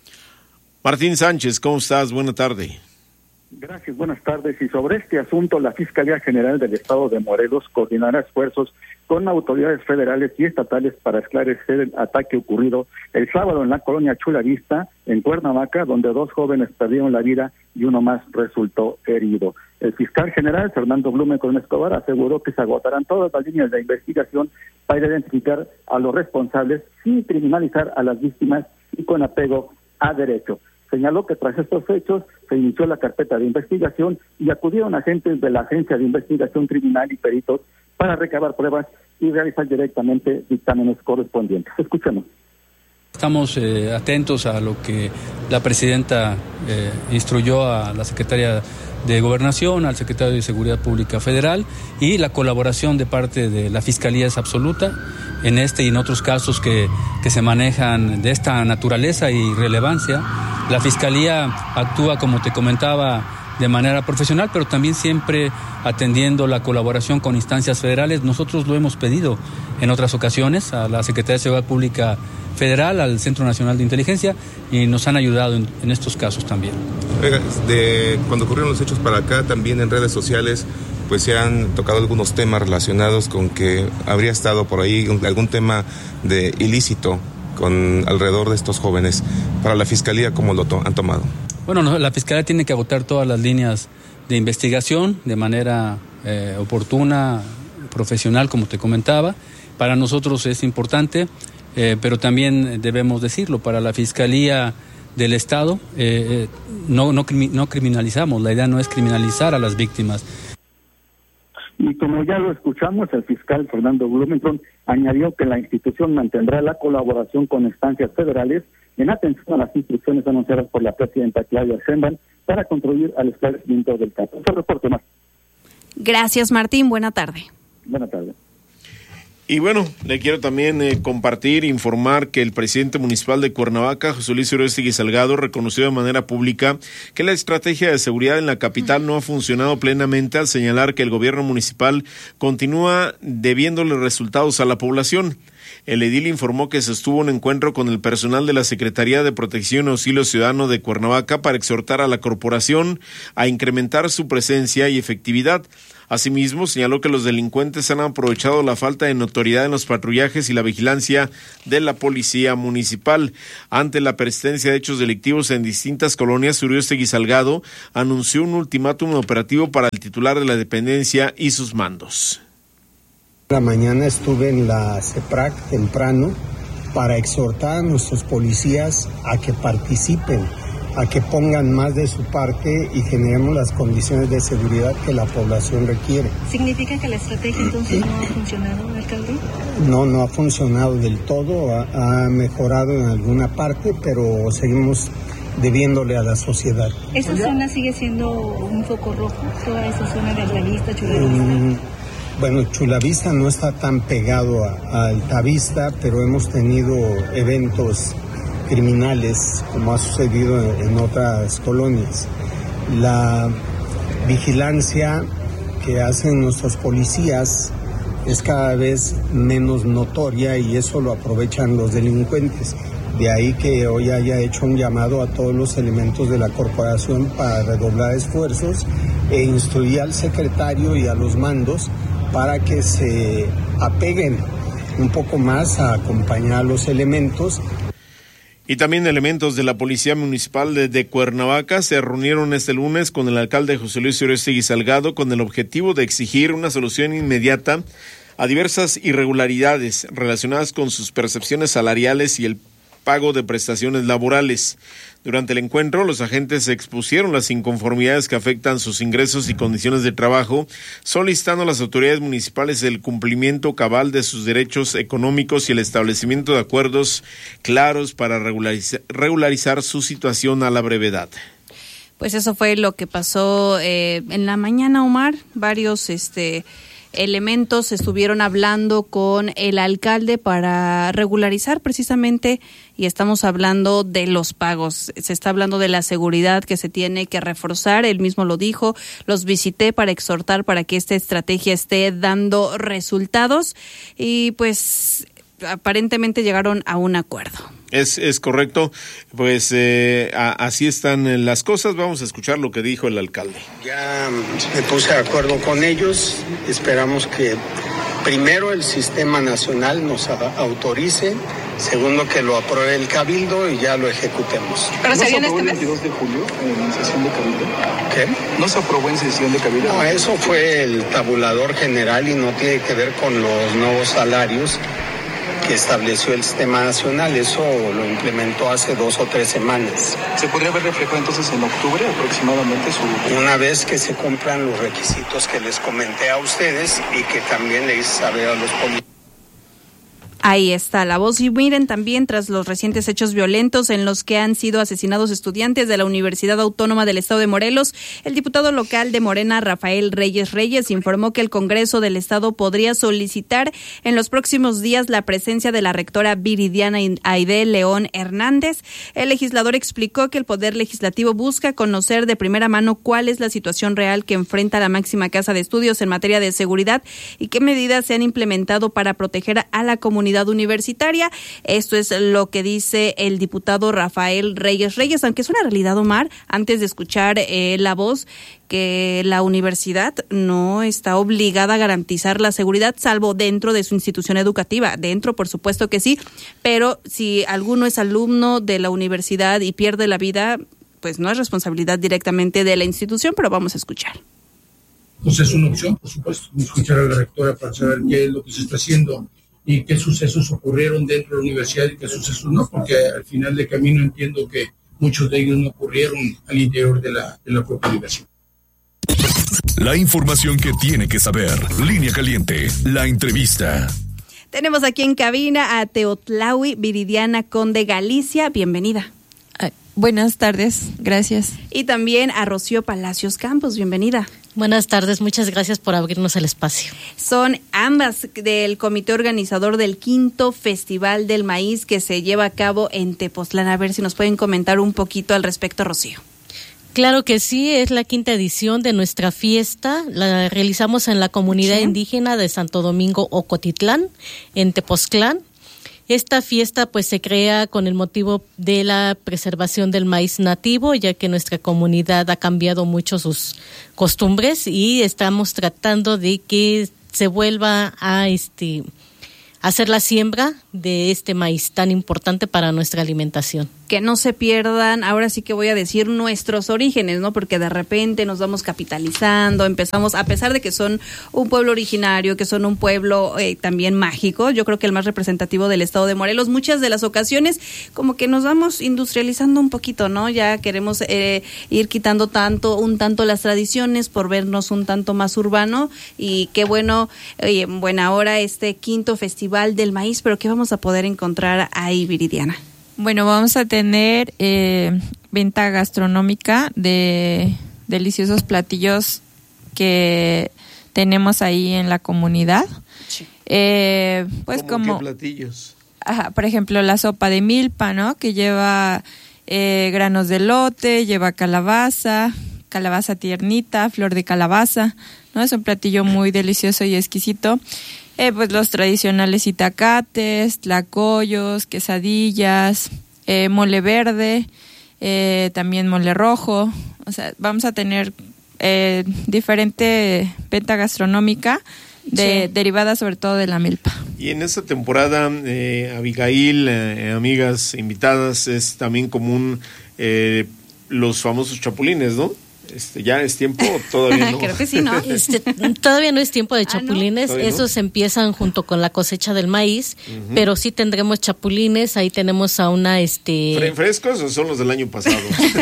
Martín Sánchez, ¿cómo estás? Buena tarde. Gracias, buenas tardes. Y sobre este asunto, la Fiscalía General del Estado de Morelos coordinará esfuerzos con autoridades federales y estatales para esclarecer el ataque ocurrido el sábado en la colonia Chulavista, en Cuernavaca, donde dos jóvenes perdieron la vida y uno más resultó herido. El fiscal general, Fernando Blumencorn Escobar, aseguró que se agotarán todas las líneas de investigación para identificar a los responsables sin criminalizar a las víctimas y con apego a derecho. Señaló que tras estos hechos se inició la carpeta de investigación y acudieron agentes de la Agencia de Investigación Criminal y peritos para recabar pruebas y realizar directamente dictámenes correspondientes. Escuchemos. Estamos eh, atentos a lo que la presidenta eh, instruyó a la secretaria de Gobernación, al secretario de Seguridad Pública Federal, y la colaboración de parte de la Fiscalía es absoluta en este y en otros casos que, que se manejan de esta naturaleza y relevancia. La Fiscalía actúa, como te comentaba, de manera profesional, pero también siempre atendiendo la colaboración con instancias federales. Nosotros lo hemos pedido en otras ocasiones a la Secretaría de Seguridad Pública Federal, al Centro Nacional de Inteligencia, y nos han ayudado en, en estos casos también. Oiga, de cuando ocurrieron los hechos para acá, también en redes sociales, pues se han tocado algunos temas relacionados con que habría estado por ahí algún tema de ilícito con alrededor de estos jóvenes. Para la Fiscalía, ¿cómo lo to- han tomado? Bueno, no, la Fiscalía tiene que agotar todas las líneas de investigación de manera eh, oportuna, profesional, como te comentaba. Para nosotros es importante, eh, pero también debemos decirlo, para la Fiscalía del Estado eh, eh, no, no, no criminalizamos, la idea no es criminalizar a las víctimas. Y como ya lo escuchamos, el fiscal Fernando Blumenthal añadió que la institución mantendrá la colaboración con instancias federales en atención a las instrucciones anunciadas por la presidenta Claudia Sheinbaum para contribuir al esclarecimiento del caso. Un reporte más. Gracias, Martín. Buena tarde. Buena tarde. Y bueno, le quiero también eh, compartir, informar que el presidente municipal de Cuernavaca, José Luis Urostegui Salgado, reconoció de manera pública que la estrategia de seguridad en la capital no ha funcionado plenamente, al señalar que el gobierno municipal continúa debiéndole resultados a la población. El edil informó que sostuvo un encuentro con el personal de la Secretaría de Protección y Auxilio Ciudadano de Cuernavaca para exhortar a la corporación a incrementar su presencia y efectividad. Asimismo, señaló que los delincuentes han aprovechado la falta de notoriedad en los patrullajes y la vigilancia de la policía municipal. Ante la persistencia de hechos delictivos en distintas colonias, Uriostegui Salgado anunció un ultimátum operativo para el titular de la dependencia y sus mandos. La mañana estuve en la CEPRAC temprano para exhortar a nuestros policías a que participen, a que pongan más de su parte y generemos las condiciones de seguridad que la población requiere. ¿Significa que la estrategia entonces no ha funcionado, alcalde? No, no ha funcionado del todo, ha, ha mejorado en alguna parte, pero seguimos debiéndole a la sociedad. ¿Esa zona sigue siendo un foco rojo? ¿Toda esa zona de Altavista, Chulavista? Mm, bueno, Chulavista no está tan pegado a, a Altavista, pero hemos tenido eventos criminales, como ha sucedido en, en otras colonias. La vigilancia que hacen nuestros policías es cada vez menos notoria y eso lo aprovechan los delincuentes. De ahí que hoy haya hecho un llamado a todos los elementos de la corporación para redoblar esfuerzos e instruir al secretario y a los mandos para que se apeguen un poco más a acompañar a los elementos. Y también elementos de la Policía Municipal de, de Cuernavaca se reunieron este lunes con el alcalde José Luis Uriostegui Salgado con el objetivo de exigir una solución inmediata a diversas irregularidades relacionadas con sus percepciones salariales y el pago de prestaciones laborales. Durante el encuentro, los agentes expusieron las inconformidades que afectan sus ingresos y condiciones de trabajo, solicitando a las autoridades municipales el cumplimiento cabal de sus derechos económicos y el establecimiento de acuerdos claros para regularizar, regularizar su situación a la brevedad. Pues eso fue lo que pasó eh, en la mañana, Omar. Varios este elementos estuvieron hablando con el alcalde para regularizar precisamente, y estamos hablando de los pagos. Se está hablando de la seguridad que se tiene que reforzar. Él mismo lo dijo, los visité para exhortar para que esta estrategia esté dando resultados y pues aparentemente llegaron a un acuerdo. Es, es correcto, pues eh, a, así están las cosas. Vamos a escuchar lo que dijo el alcalde. Ya me puse de acuerdo con ellos, esperamos que primero el sistema nacional nos a, autorice, segundo que lo apruebe el cabildo y ya lo ejecutemos. ¿Pero se aprobó el veintidós de julio en sesión de cabildo? ¿Qué? ¿No se aprobó en sesión de cabildo? No, eso fue el tabulador general y no tiene que ver con los nuevos salarios que estableció el sistema nacional. Eso lo implementó hace dos o tres semanas. ¿Se podría ver reflejado entonces en octubre aproximadamente su...? Una vez que se cumplan los requisitos que les comenté a ustedes y que también le hice saber a los políticos. Ahí está la voz. Y miren, también tras los recientes hechos violentos en los que han sido asesinados estudiantes de la Universidad Autónoma del Estado de Morelos, el diputado local de Morena, Rafael Reyes Reyes, informó que el Congreso del Estado podría solicitar en los próximos días la presencia de la rectora Viridiana Aide León Hernández. El legislador explicó que el Poder Legislativo busca conocer de primera mano cuál es la situación real que enfrenta la máxima casa de estudios en materia de seguridad y qué medidas se han implementado para proteger a la comunidad universitaria. Esto es lo que dice el diputado Rafael Reyes Reyes, aunque es una realidad, Omar, antes de escuchar eh, la voz, que la universidad no está obligada a garantizar la seguridad, salvo dentro de su institución educativa. Dentro, por supuesto que sí, pero si alguno es alumno de la universidad y pierde la vida, pues no es responsabilidad directamente de la institución, pero vamos a escuchar. Pues es una opción, por supuesto, escuchar a la rectora para saber qué es lo que se está haciendo y qué sucesos ocurrieron dentro de la universidad y qué sucesos no, porque al final de camino entiendo que muchos de ellos no ocurrieron al interior de la, de la propia universidad. La información que tiene que saber. Línea Caliente, la entrevista. Tenemos aquí en cabina a Teotlaui Viridiana Conde Galicia. Bienvenida. Buenas tardes, gracias. Y también a Rocío Palacios Campos, bienvenida. Buenas tardes, muchas gracias por abrirnos el espacio. Son ambas del comité organizador del quinto Festival del Maíz que se lleva a cabo en Tepoztlán. A ver si nos pueden comentar un poquito al respecto, Rocío. Claro que sí, es la quinta edición de nuestra fiesta. La realizamos en la comunidad sí. indígena de Santo Domingo Ocotitlán, en Tepoztlán. Esta fiesta pues se crea con el motivo de la preservación del maíz nativo, ya que nuestra comunidad ha cambiado mucho sus costumbres y estamos tratando de que se vuelva a este hacer la siembra de este maíz tan importante para nuestra alimentación. Que no se pierdan, ahora sí que voy a decir nuestros orígenes, ¿no? Porque de repente nos vamos capitalizando, empezamos, a pesar de que son un pueblo originario, que son un pueblo eh, también mágico, yo creo que el más representativo del estado de Morelos, muchas de las ocasiones como que nos vamos industrializando un poquito, ¿no? Ya queremos eh, ir quitando tanto, un tanto las tradiciones por vernos un tanto más urbano, y qué bueno, oye, en buena hora este quinto festival del maíz, pero ¿qué vamos a poder encontrar ahí, Viridiana? Bueno, vamos a tener eh, venta gastronómica de deliciosos platillos que tenemos ahí en la comunidad. Sí. Eh, pues ¿Cómo como qué platillos? Ajá, por ejemplo, la sopa de milpa, ¿no? Que lleva eh, granos de elote, lleva calabaza, calabaza tiernita, flor de calabaza, ¿no? Es un platillo muy delicioso y exquisito. Eh, pues los tradicionales itacates, tlacoyos, quesadillas, eh, mole verde, eh, también mole rojo. O sea, vamos a tener eh, diferente venta gastronómica de, sí. derivada sobre todo de la milpa. Y en esta temporada, eh, Abigail, eh, amigas invitadas, es también común eh, los famosos chapulines, ¿no? Este, ya es tiempo, todavía no. Creo que sí, ¿no? Este, todavía no es tiempo de chapulines, ah, ¿no? esos no? empiezan junto con la cosecha del maíz, uh-huh. pero sí tendremos chapulines, ahí tenemos a una... este ¿Fre- ¿Frescos o son los del año pasado?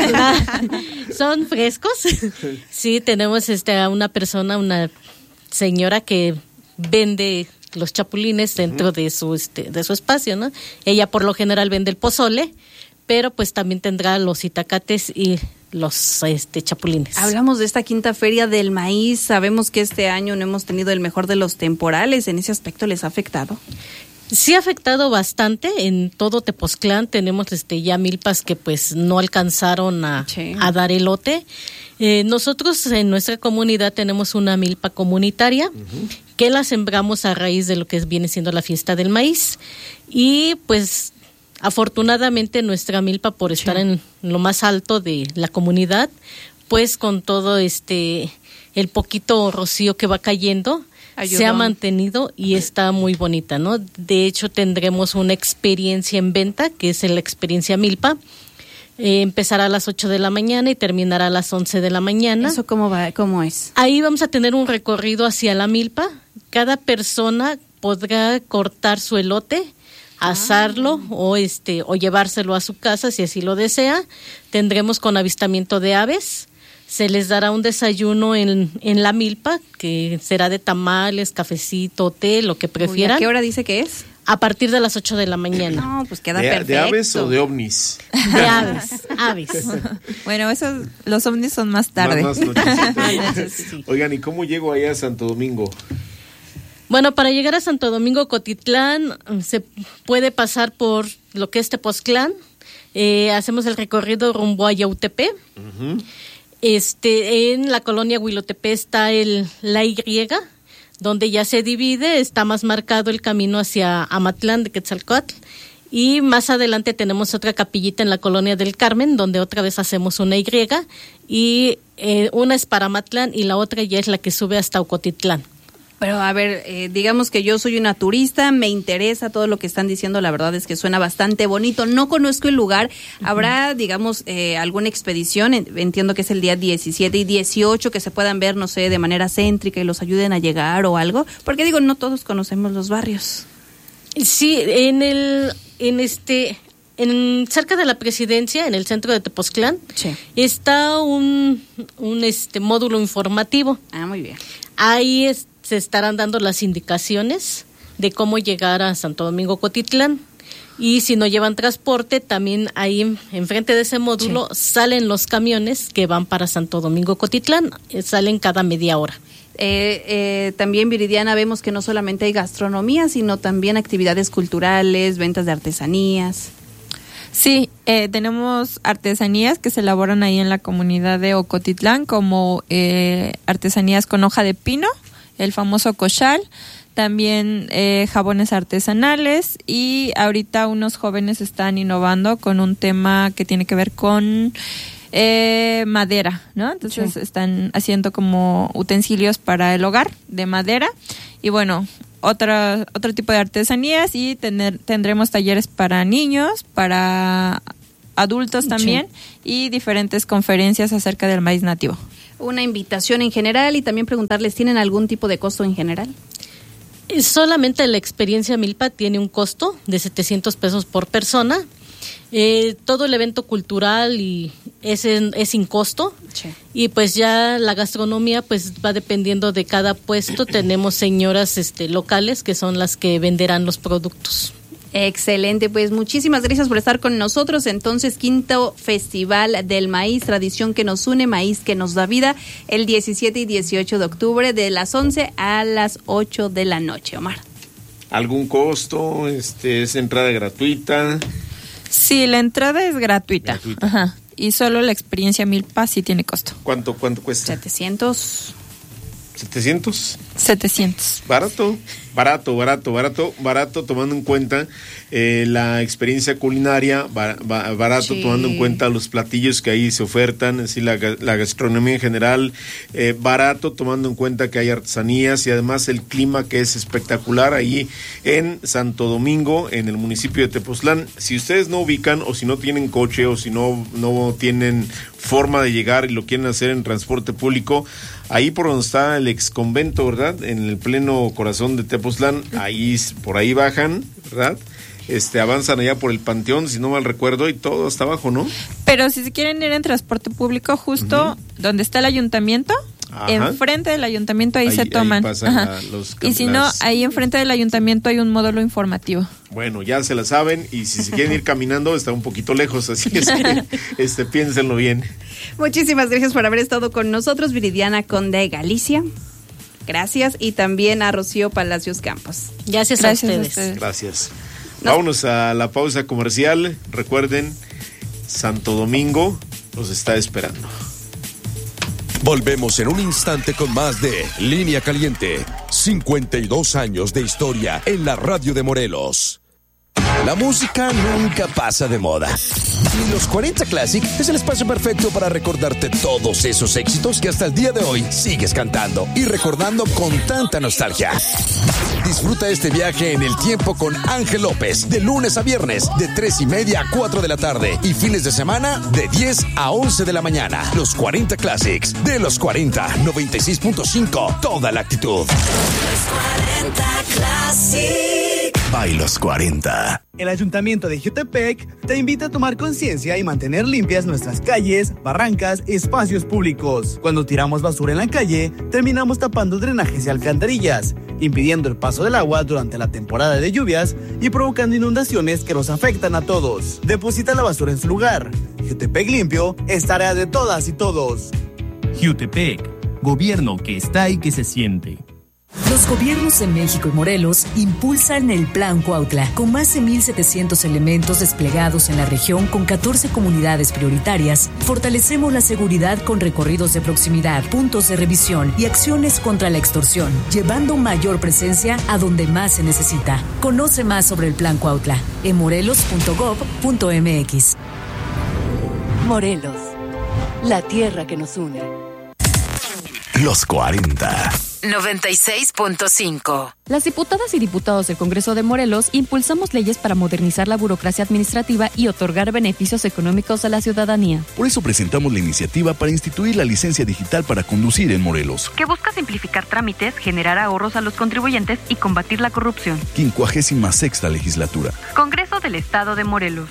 ¿Son frescos? Sí, tenemos este a una persona, una señora que vende los chapulines dentro uh-huh. de su este de su espacio, ¿no? Ella por lo general vende el pozole, pero pues también tendrá los itacates y los este chapulines. Hablamos de esta quinta feria del maíz, sabemos que este año no hemos tenido el mejor de los temporales, ¿en ese aspecto les ha afectado? Sí ha afectado bastante, en todo Tepoztlán tenemos este ya milpas que pues no alcanzaron a, sí. a dar elote. Eh, nosotros en nuestra comunidad tenemos una milpa comunitaria uh-huh. que la sembramos a raíz de lo que viene siendo la fiesta del maíz, y pues afortunadamente nuestra milpa, por estar sí. en lo más alto de la comunidad, pues con todo este el poquito rocío que va cayendo, Ayudó. se ha mantenido y está muy bonita, ¿no? De hecho, tendremos una experiencia en venta, que es la experiencia milpa. Eh, empezará a las ocho de la mañana y terminará a las once de la mañana. ¿Eso cómo va? ¿Cómo es? Ahí vamos a tener un recorrido hacia la milpa. Cada persona podrá cortar su elote, asarlo ah. o este o llevárselo a su casa si así lo desea. Tendremos con avistamiento de aves, se les dará un desayuno en, en la milpa, que será de tamales, cafecito, té, lo que prefieran. Uy, ¿a qué hora dice que es? A partir de las ocho de la mañana. No, pues queda ¿De, perfecto. ¿De aves o de ovnis? De aves, aves. Bueno, esos, los ovnis son más tarde. Más, más sí. Oigan, ¿y cómo llego allá a Santo Domingo? Bueno, para llegar a Santo Domingo Cotitlán se puede pasar por lo que es Tepoztlán. Eh, hacemos el recorrido rumbo a Yautepec. Uh-huh. Este, en la colonia Huilotepec está el la Y, donde ya se divide, está más marcado el camino hacia Amatlán de Quetzalcóatl. Y más adelante tenemos otra capillita en la colonia del Carmen, donde otra vez hacemos una Y. Y eh, una es para Amatlán y la otra ya es la que sube hasta Ocotitlán. Pero a ver, eh, digamos que yo soy una turista, me interesa todo lo que están diciendo, la verdad es que suena bastante bonito, no conozco el lugar, ¿habrá, digamos, eh, alguna expedición? Entiendo que es el día diecisiete y dieciocho, que se puedan ver, no sé, de manera céntrica y los ayuden a llegar o algo, porque digo, no todos conocemos los barrios. Sí, en el, en este... En, cerca de la presidencia, en el centro de Tepoztlán, sí. está un, un este módulo informativo. Ah, muy bien. Ahí es, se estarán dando las indicaciones de cómo llegar a Santo Domingo Cotitlán. Y si no llevan transporte, también ahí enfrente de ese módulo sí. salen los camiones que van para Santo Domingo Cotitlán. Eh, salen cada media hora. Eh, eh, también, Viridiana, vemos que no solamente hay gastronomía, sino también actividades culturales, ventas de artesanías. Sí, eh, tenemos artesanías que se elaboran ahí en la comunidad de Ocotitlán, como eh, artesanías con hoja de pino, el famoso cochal. también eh, jabones artesanales, y ahorita unos jóvenes están innovando con un tema que tiene que ver con eh, madera, ¿no? Entonces sí. están haciendo como utensilios para el hogar de madera, y bueno, otra, otro tipo de artesanías, y tener, tendremos talleres para niños, para adultos también, sí. y diferentes conferencias acerca del maíz nativo. Una invitación en general, y también preguntarles, ¿tienen algún tipo de costo en general? Solamente la experiencia Milpa tiene un costo de setecientos pesos por persona. Eh, todo el evento cultural y es, en, es sin costo. Sí. Y pues ya la gastronomía pues va dependiendo de cada puesto. Tenemos señoras este, locales que son las que venderán los productos. Excelente, pues muchísimas gracias por estar con nosotros. Entonces, quinto Festival del Maíz, tradición que nos une, maíz que nos da vida, el diecisiete y dieciocho de octubre, de las once a las ocho de la noche. Omar. ¿Algún costo? Este, ¿es entrada gratuita? Sí, la entrada es gratuita. gratuita. Ajá. Y solo la experiencia Milpa sí tiene costo. ¿Cuánto, cuánto cuesta? setecientos. ¿setecientos? setecientos. Barato, barato, barato, barato, barato, tomando en cuenta eh, la experiencia culinaria, bar, bar, barato, sí. tomando en cuenta los platillos que ahí se ofertan, es decir, la, la gastronomía en general, eh, barato, tomando en cuenta que hay artesanías, y además el clima, que es espectacular ahí en Santo Domingo, en el municipio de Tepoztlán. Si ustedes no ubican, o si no tienen coche, o si no, no tienen forma de llegar y lo quieren hacer en transporte público, ahí por donde está el ex convento, ¿verdad? En el pleno corazón de Tepoztlán, ahí, por ahí bajan, ¿verdad? Este, avanzan allá por el Panteón, si no mal recuerdo, y todo hasta abajo, ¿no? Pero si se quieren ir en transporte público, justo uh-huh. donde está el ayuntamiento, ajá. enfrente del ayuntamiento, ahí, ahí se toman. Ahí pasan la, los, y si no, ahí enfrente del ayuntamiento hay un módulo informativo. Bueno, ya se la saben, y si se quieren ir caminando, está un poquito lejos, así es que este, piénsenlo bien. Muchísimas gracias por haber estado con nosotros, Viridiana Conde Galicia. Gracias, y también a Rocío Palacios Campos. Gracias, gracias a, ustedes. a ustedes. Gracias. Nos... Vámonos a la pausa comercial. Recuerden, Santo Domingo los está esperando. Volvemos en un instante con más de Línea Caliente. cincuenta y dos años de historia en la radio de Morelos. La música nunca pasa de moda. Y los cuarenta Classic es el espacio perfecto para recordarte todos esos éxitos que hasta el día de hoy sigues cantando y recordando con tanta nostalgia. Disfruta este viaje en el tiempo con Ángel López, de lunes a viernes, de tres y media a cuatro de la tarde, y fines de semana, de diez a once de la mañana. Los cuarenta Classics, de los cuarenta, noventa y seis punto cinco, toda la actitud. Los cuarenta Classic. By los cuarenta. El Ayuntamiento de Jiutepec te invita a tomar conciencia y mantener limpias nuestras calles, barrancas y espacios públicos. Cuando tiramos basura en la calle, terminamos tapando drenajes y alcantarillas, impidiendo el paso del agua durante la temporada de lluvias y provocando inundaciones que nos afectan a todos. Deposita la basura en su lugar. Jiutepec limpio es tarea de todas y todos. Jiutepec, gobierno que está y que se siente. Los gobiernos de México y Morelos impulsan el Plan Cuautla, con más de mil setecientos elementos desplegados en la región con catorce comunidades prioritarias. Fortalecemos la seguridad con recorridos de proximidad, puntos de revisión y acciones contra la extorsión, llevando mayor presencia a donde más se necesita. Conoce más sobre el Plan Cuautla en morelos punto gob punto mx. Morelos, la tierra que nos une. Los cuarenta. noventa y seis punto cinco. Las diputadas y diputados del Congreso de Morelos impulsamos leyes para modernizar la burocracia administrativa y otorgar beneficios económicos a la ciudadanía. Por eso presentamos la iniciativa para instituir la licencia digital para conducir en Morelos, que busca simplificar trámites, generar ahorros a los contribuyentes y combatir la corrupción. quincuagésima sexta legislatura. Congreso del Estado de Morelos.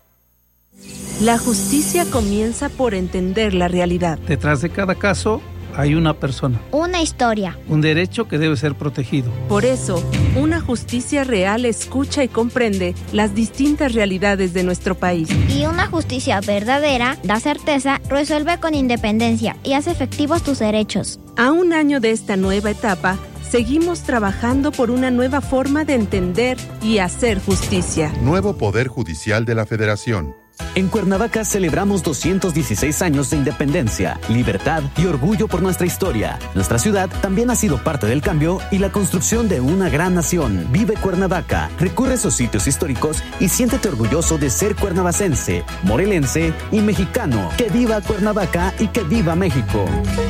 La justicia comienza por entender la realidad. Detrás de cada caso hay una persona. Una historia. Un derecho que debe ser protegido. Por eso, una justicia real escucha y comprende las distintas realidades de nuestro país. Y una justicia verdadera da certeza, resuelve con independencia y hace efectivos tus derechos. A un año de esta nueva etapa, seguimos trabajando por una nueva forma de entender y hacer justicia. Nuevo Poder Judicial de la Federación. En Cuernavaca celebramos doscientos dieciséis años de independencia, libertad y orgullo por nuestra historia. Nuestra ciudad también ha sido parte del cambio y la construcción de una gran nación. Vive Cuernavaca, recurre a sus sitios históricos y siéntete orgulloso de ser cuernavacense, morelense y mexicano. ¡Que viva Cuernavaca y que viva México!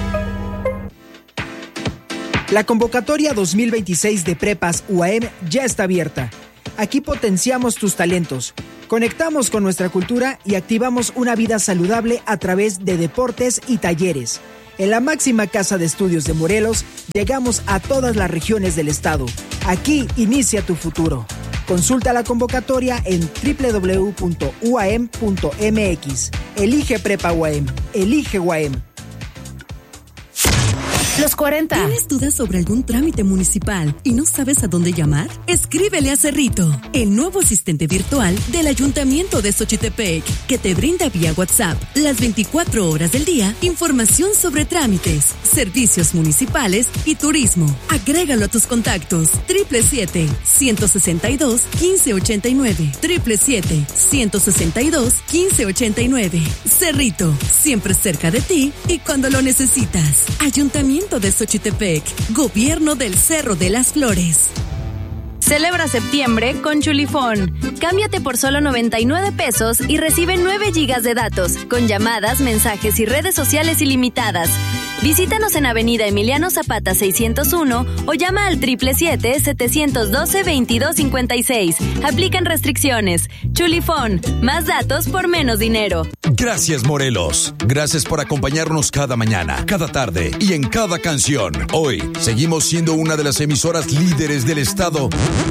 La convocatoria dos mil veintiséis de Prepas U A M ya está abierta. Aquí potenciamos tus talentos, conectamos con nuestra cultura y activamos una vida saludable a través de deportes y talleres. En la máxima casa de estudios de Morelos, llegamos a todas las regiones del estado. Aquí inicia tu futuro. Consulta la convocatoria en doble u doble u doble u punto u a m punto m x. Elige Prepa U A M. Elige U A M. Los cuarenta. ¿Tienes dudas sobre algún trámite municipal y no sabes a dónde llamar? Escríbele a Cerrito, el nuevo asistente virtual del Ayuntamiento de Xochitepec, que te brinda vía WhatsApp las veinticuatro horas del día información sobre trámites, servicios municipales y turismo. Agrégalo a tus contactos. Triple siete, ciento sesenta y dos, quince ochenta y nueve. Triple siete, ciento sesenta y dos, quince ochenta y nueve. Cerrito, siempre cerca de ti y cuando lo necesitas. Ayuntamiento de Xochitepec, Gobierno del Cerro de las Flores. Celebra septiembre con Chulifón. Cámbiate por solo noventa y nueve pesos y recibe nueve gigas de datos, con llamadas, mensajes y redes sociales ilimitadas. Visítanos en Avenida Emiliano Zapata seiscientos uno o llama al siete siete siete, siete uno dos, veintidós cincuenta y seis. Aplican restricciones. Chulifón, más datos por menos dinero. Gracias, Morelos. Gracias por acompañarnos cada mañana, cada tarde y en cada canción. Hoy seguimos siendo una de las emisoras líderes del estado.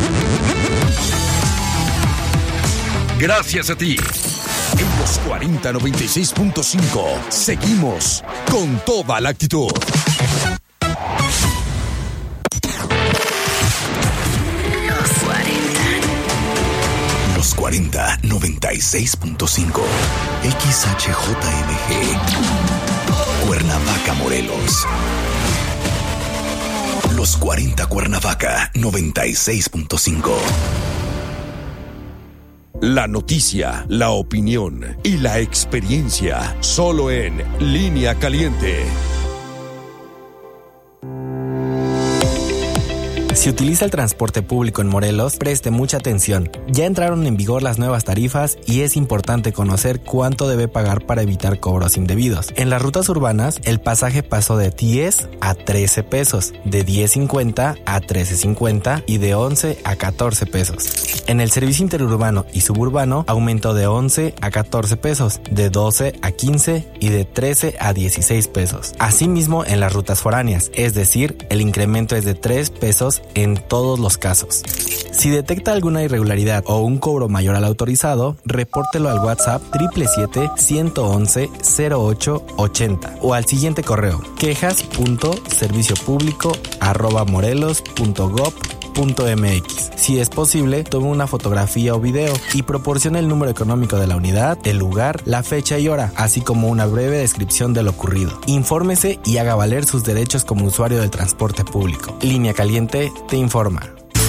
Gracias a ti. En los cuarenta noventa y seis punto cinco seguimos con toda la actitud. Los cuarenta. Los cuarenta noventa y seis punto cinco X H J M G Cuernavaca, Morelos. Los cuarenta Cuernavaca noventa y seis punto cinco. La noticia, la opinión y la experiencia, solo en Línea Caliente. Si utiliza el transporte público en Morelos, preste mucha atención. Ya entraron en vigor las nuevas tarifas y es importante conocer cuánto debe pagar para evitar cobros indebidos. En las rutas urbanas, el pasaje pasó de diez a trece pesos, de diez cincuenta a trece cincuenta y de once a catorce pesos. En el servicio interurbano y suburbano, aumentó de once a catorce pesos, de doce a quince y de trece a dieciséis pesos. Asimismo, en las rutas foráneas, es decir, el incremento es de tres pesos en todos los casos. Si detecta alguna irregularidad o un cobro mayor al autorizado, repórtelo al WhatsApp siete siete siete, uno uno, cero ocho ochenta o al siguiente correo quejas punto servicio público arroba morelos punto gob punto m x. Si es posible, tome una fotografía o video y proporcione el número económico de la unidad, el lugar, la fecha y hora, así como una breve descripción de lo ocurrido. Infórmese y haga valer sus derechos como usuario del transporte público. Línea Caliente te informa.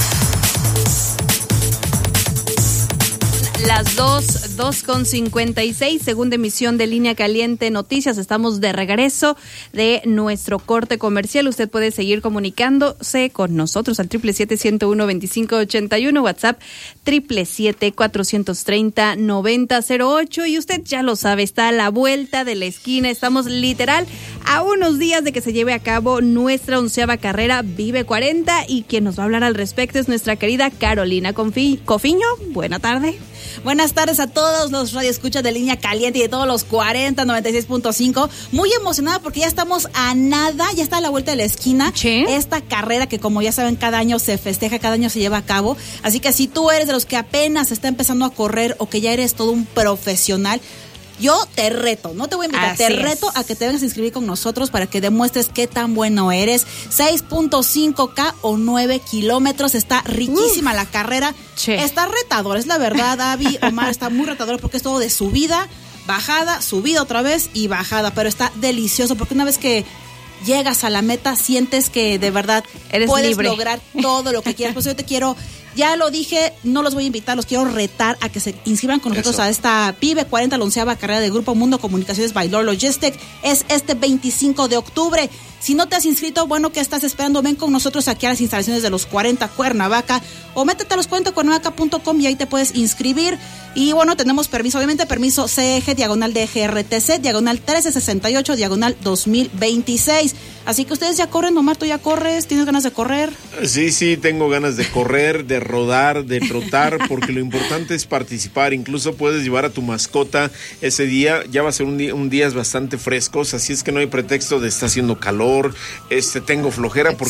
Las dos, dos con cincuenta y seis, segunda emisión de Línea Caliente Noticias. Estamos de regreso de nuestro corte comercial. Usted puede seguir comunicándose con nosotros al siete siete siete, ciento uno, veinticinco ochenta y uno, WhatsApp siete siete siete, cuatrocientos treinta, noventa cero ocho. Y usted ya lo sabe, está a la vuelta de la esquina. Estamos literal a unos días de que se lleve a cabo nuestra onceava carrera Vive cuarenta. Y quien nos va a hablar al respecto es nuestra querida Carolina Confi- Cofiño. Buena tarde. Buenas tardes a todos los radioescuchas de Línea Caliente y de todos los cuarenta noventa y seis punto cinco. Muy emocionada porque ya estamos a nada, ya está a la vuelta de la esquina. ¿Sí? Esta carrera que, como ya saben, cada año se festeja, cada año se lleva a cabo. Así que si tú eres de los que apenas está empezando a correr o que ya eres todo un profesional, yo te reto, no te voy a invitar, Así te reto es. a que te vengas a inscribir con nosotros para que demuestres qué tan bueno eres. seis punto cinco K o nueve kilómetros, está riquísima Uf. la carrera. Che. Está retador, es la verdad, Abby, Omar, está muy retador porque es todo de subida, bajada, subida otra vez y bajada, pero está delicioso porque una vez que llegas a la meta sientes que de verdad eres puedes libre. lograr todo lo que quieras. Por eso yo te quiero Ya lo dije, no los voy a invitar, los quiero retar a que se inscriban con nosotros Eso. a esta Vive cuarenta, la onceava carrera del Grupo Mundo Comunicaciones by Lord Logistic. Es este veinticinco de octubre. Si no te has inscrito, bueno, ¿qué estás esperando? Ven con nosotros aquí a las instalaciones de los cuarenta Cuernavaca o métete a los cuarenta cuernavaca punto com y ahí te puedes inscribir. Y bueno, tenemos permiso, obviamente permiso C E G, diagonal D G R T C, diagonal trece sesenta y ocho, diagonal dos mil veintiséis. Así que ustedes ya corren, Omar, ¿tú ya corres? ¿Tienes ganas de correr? Sí, sí, tengo ganas de correr, de rodar, de trotar, porque lo importante es participar. Incluso puedes llevar a tu mascota ese día. Ya va a ser un día, un días bastante frescos, así es que no hay pretexto de está haciendo calor, este tengo flojera, porque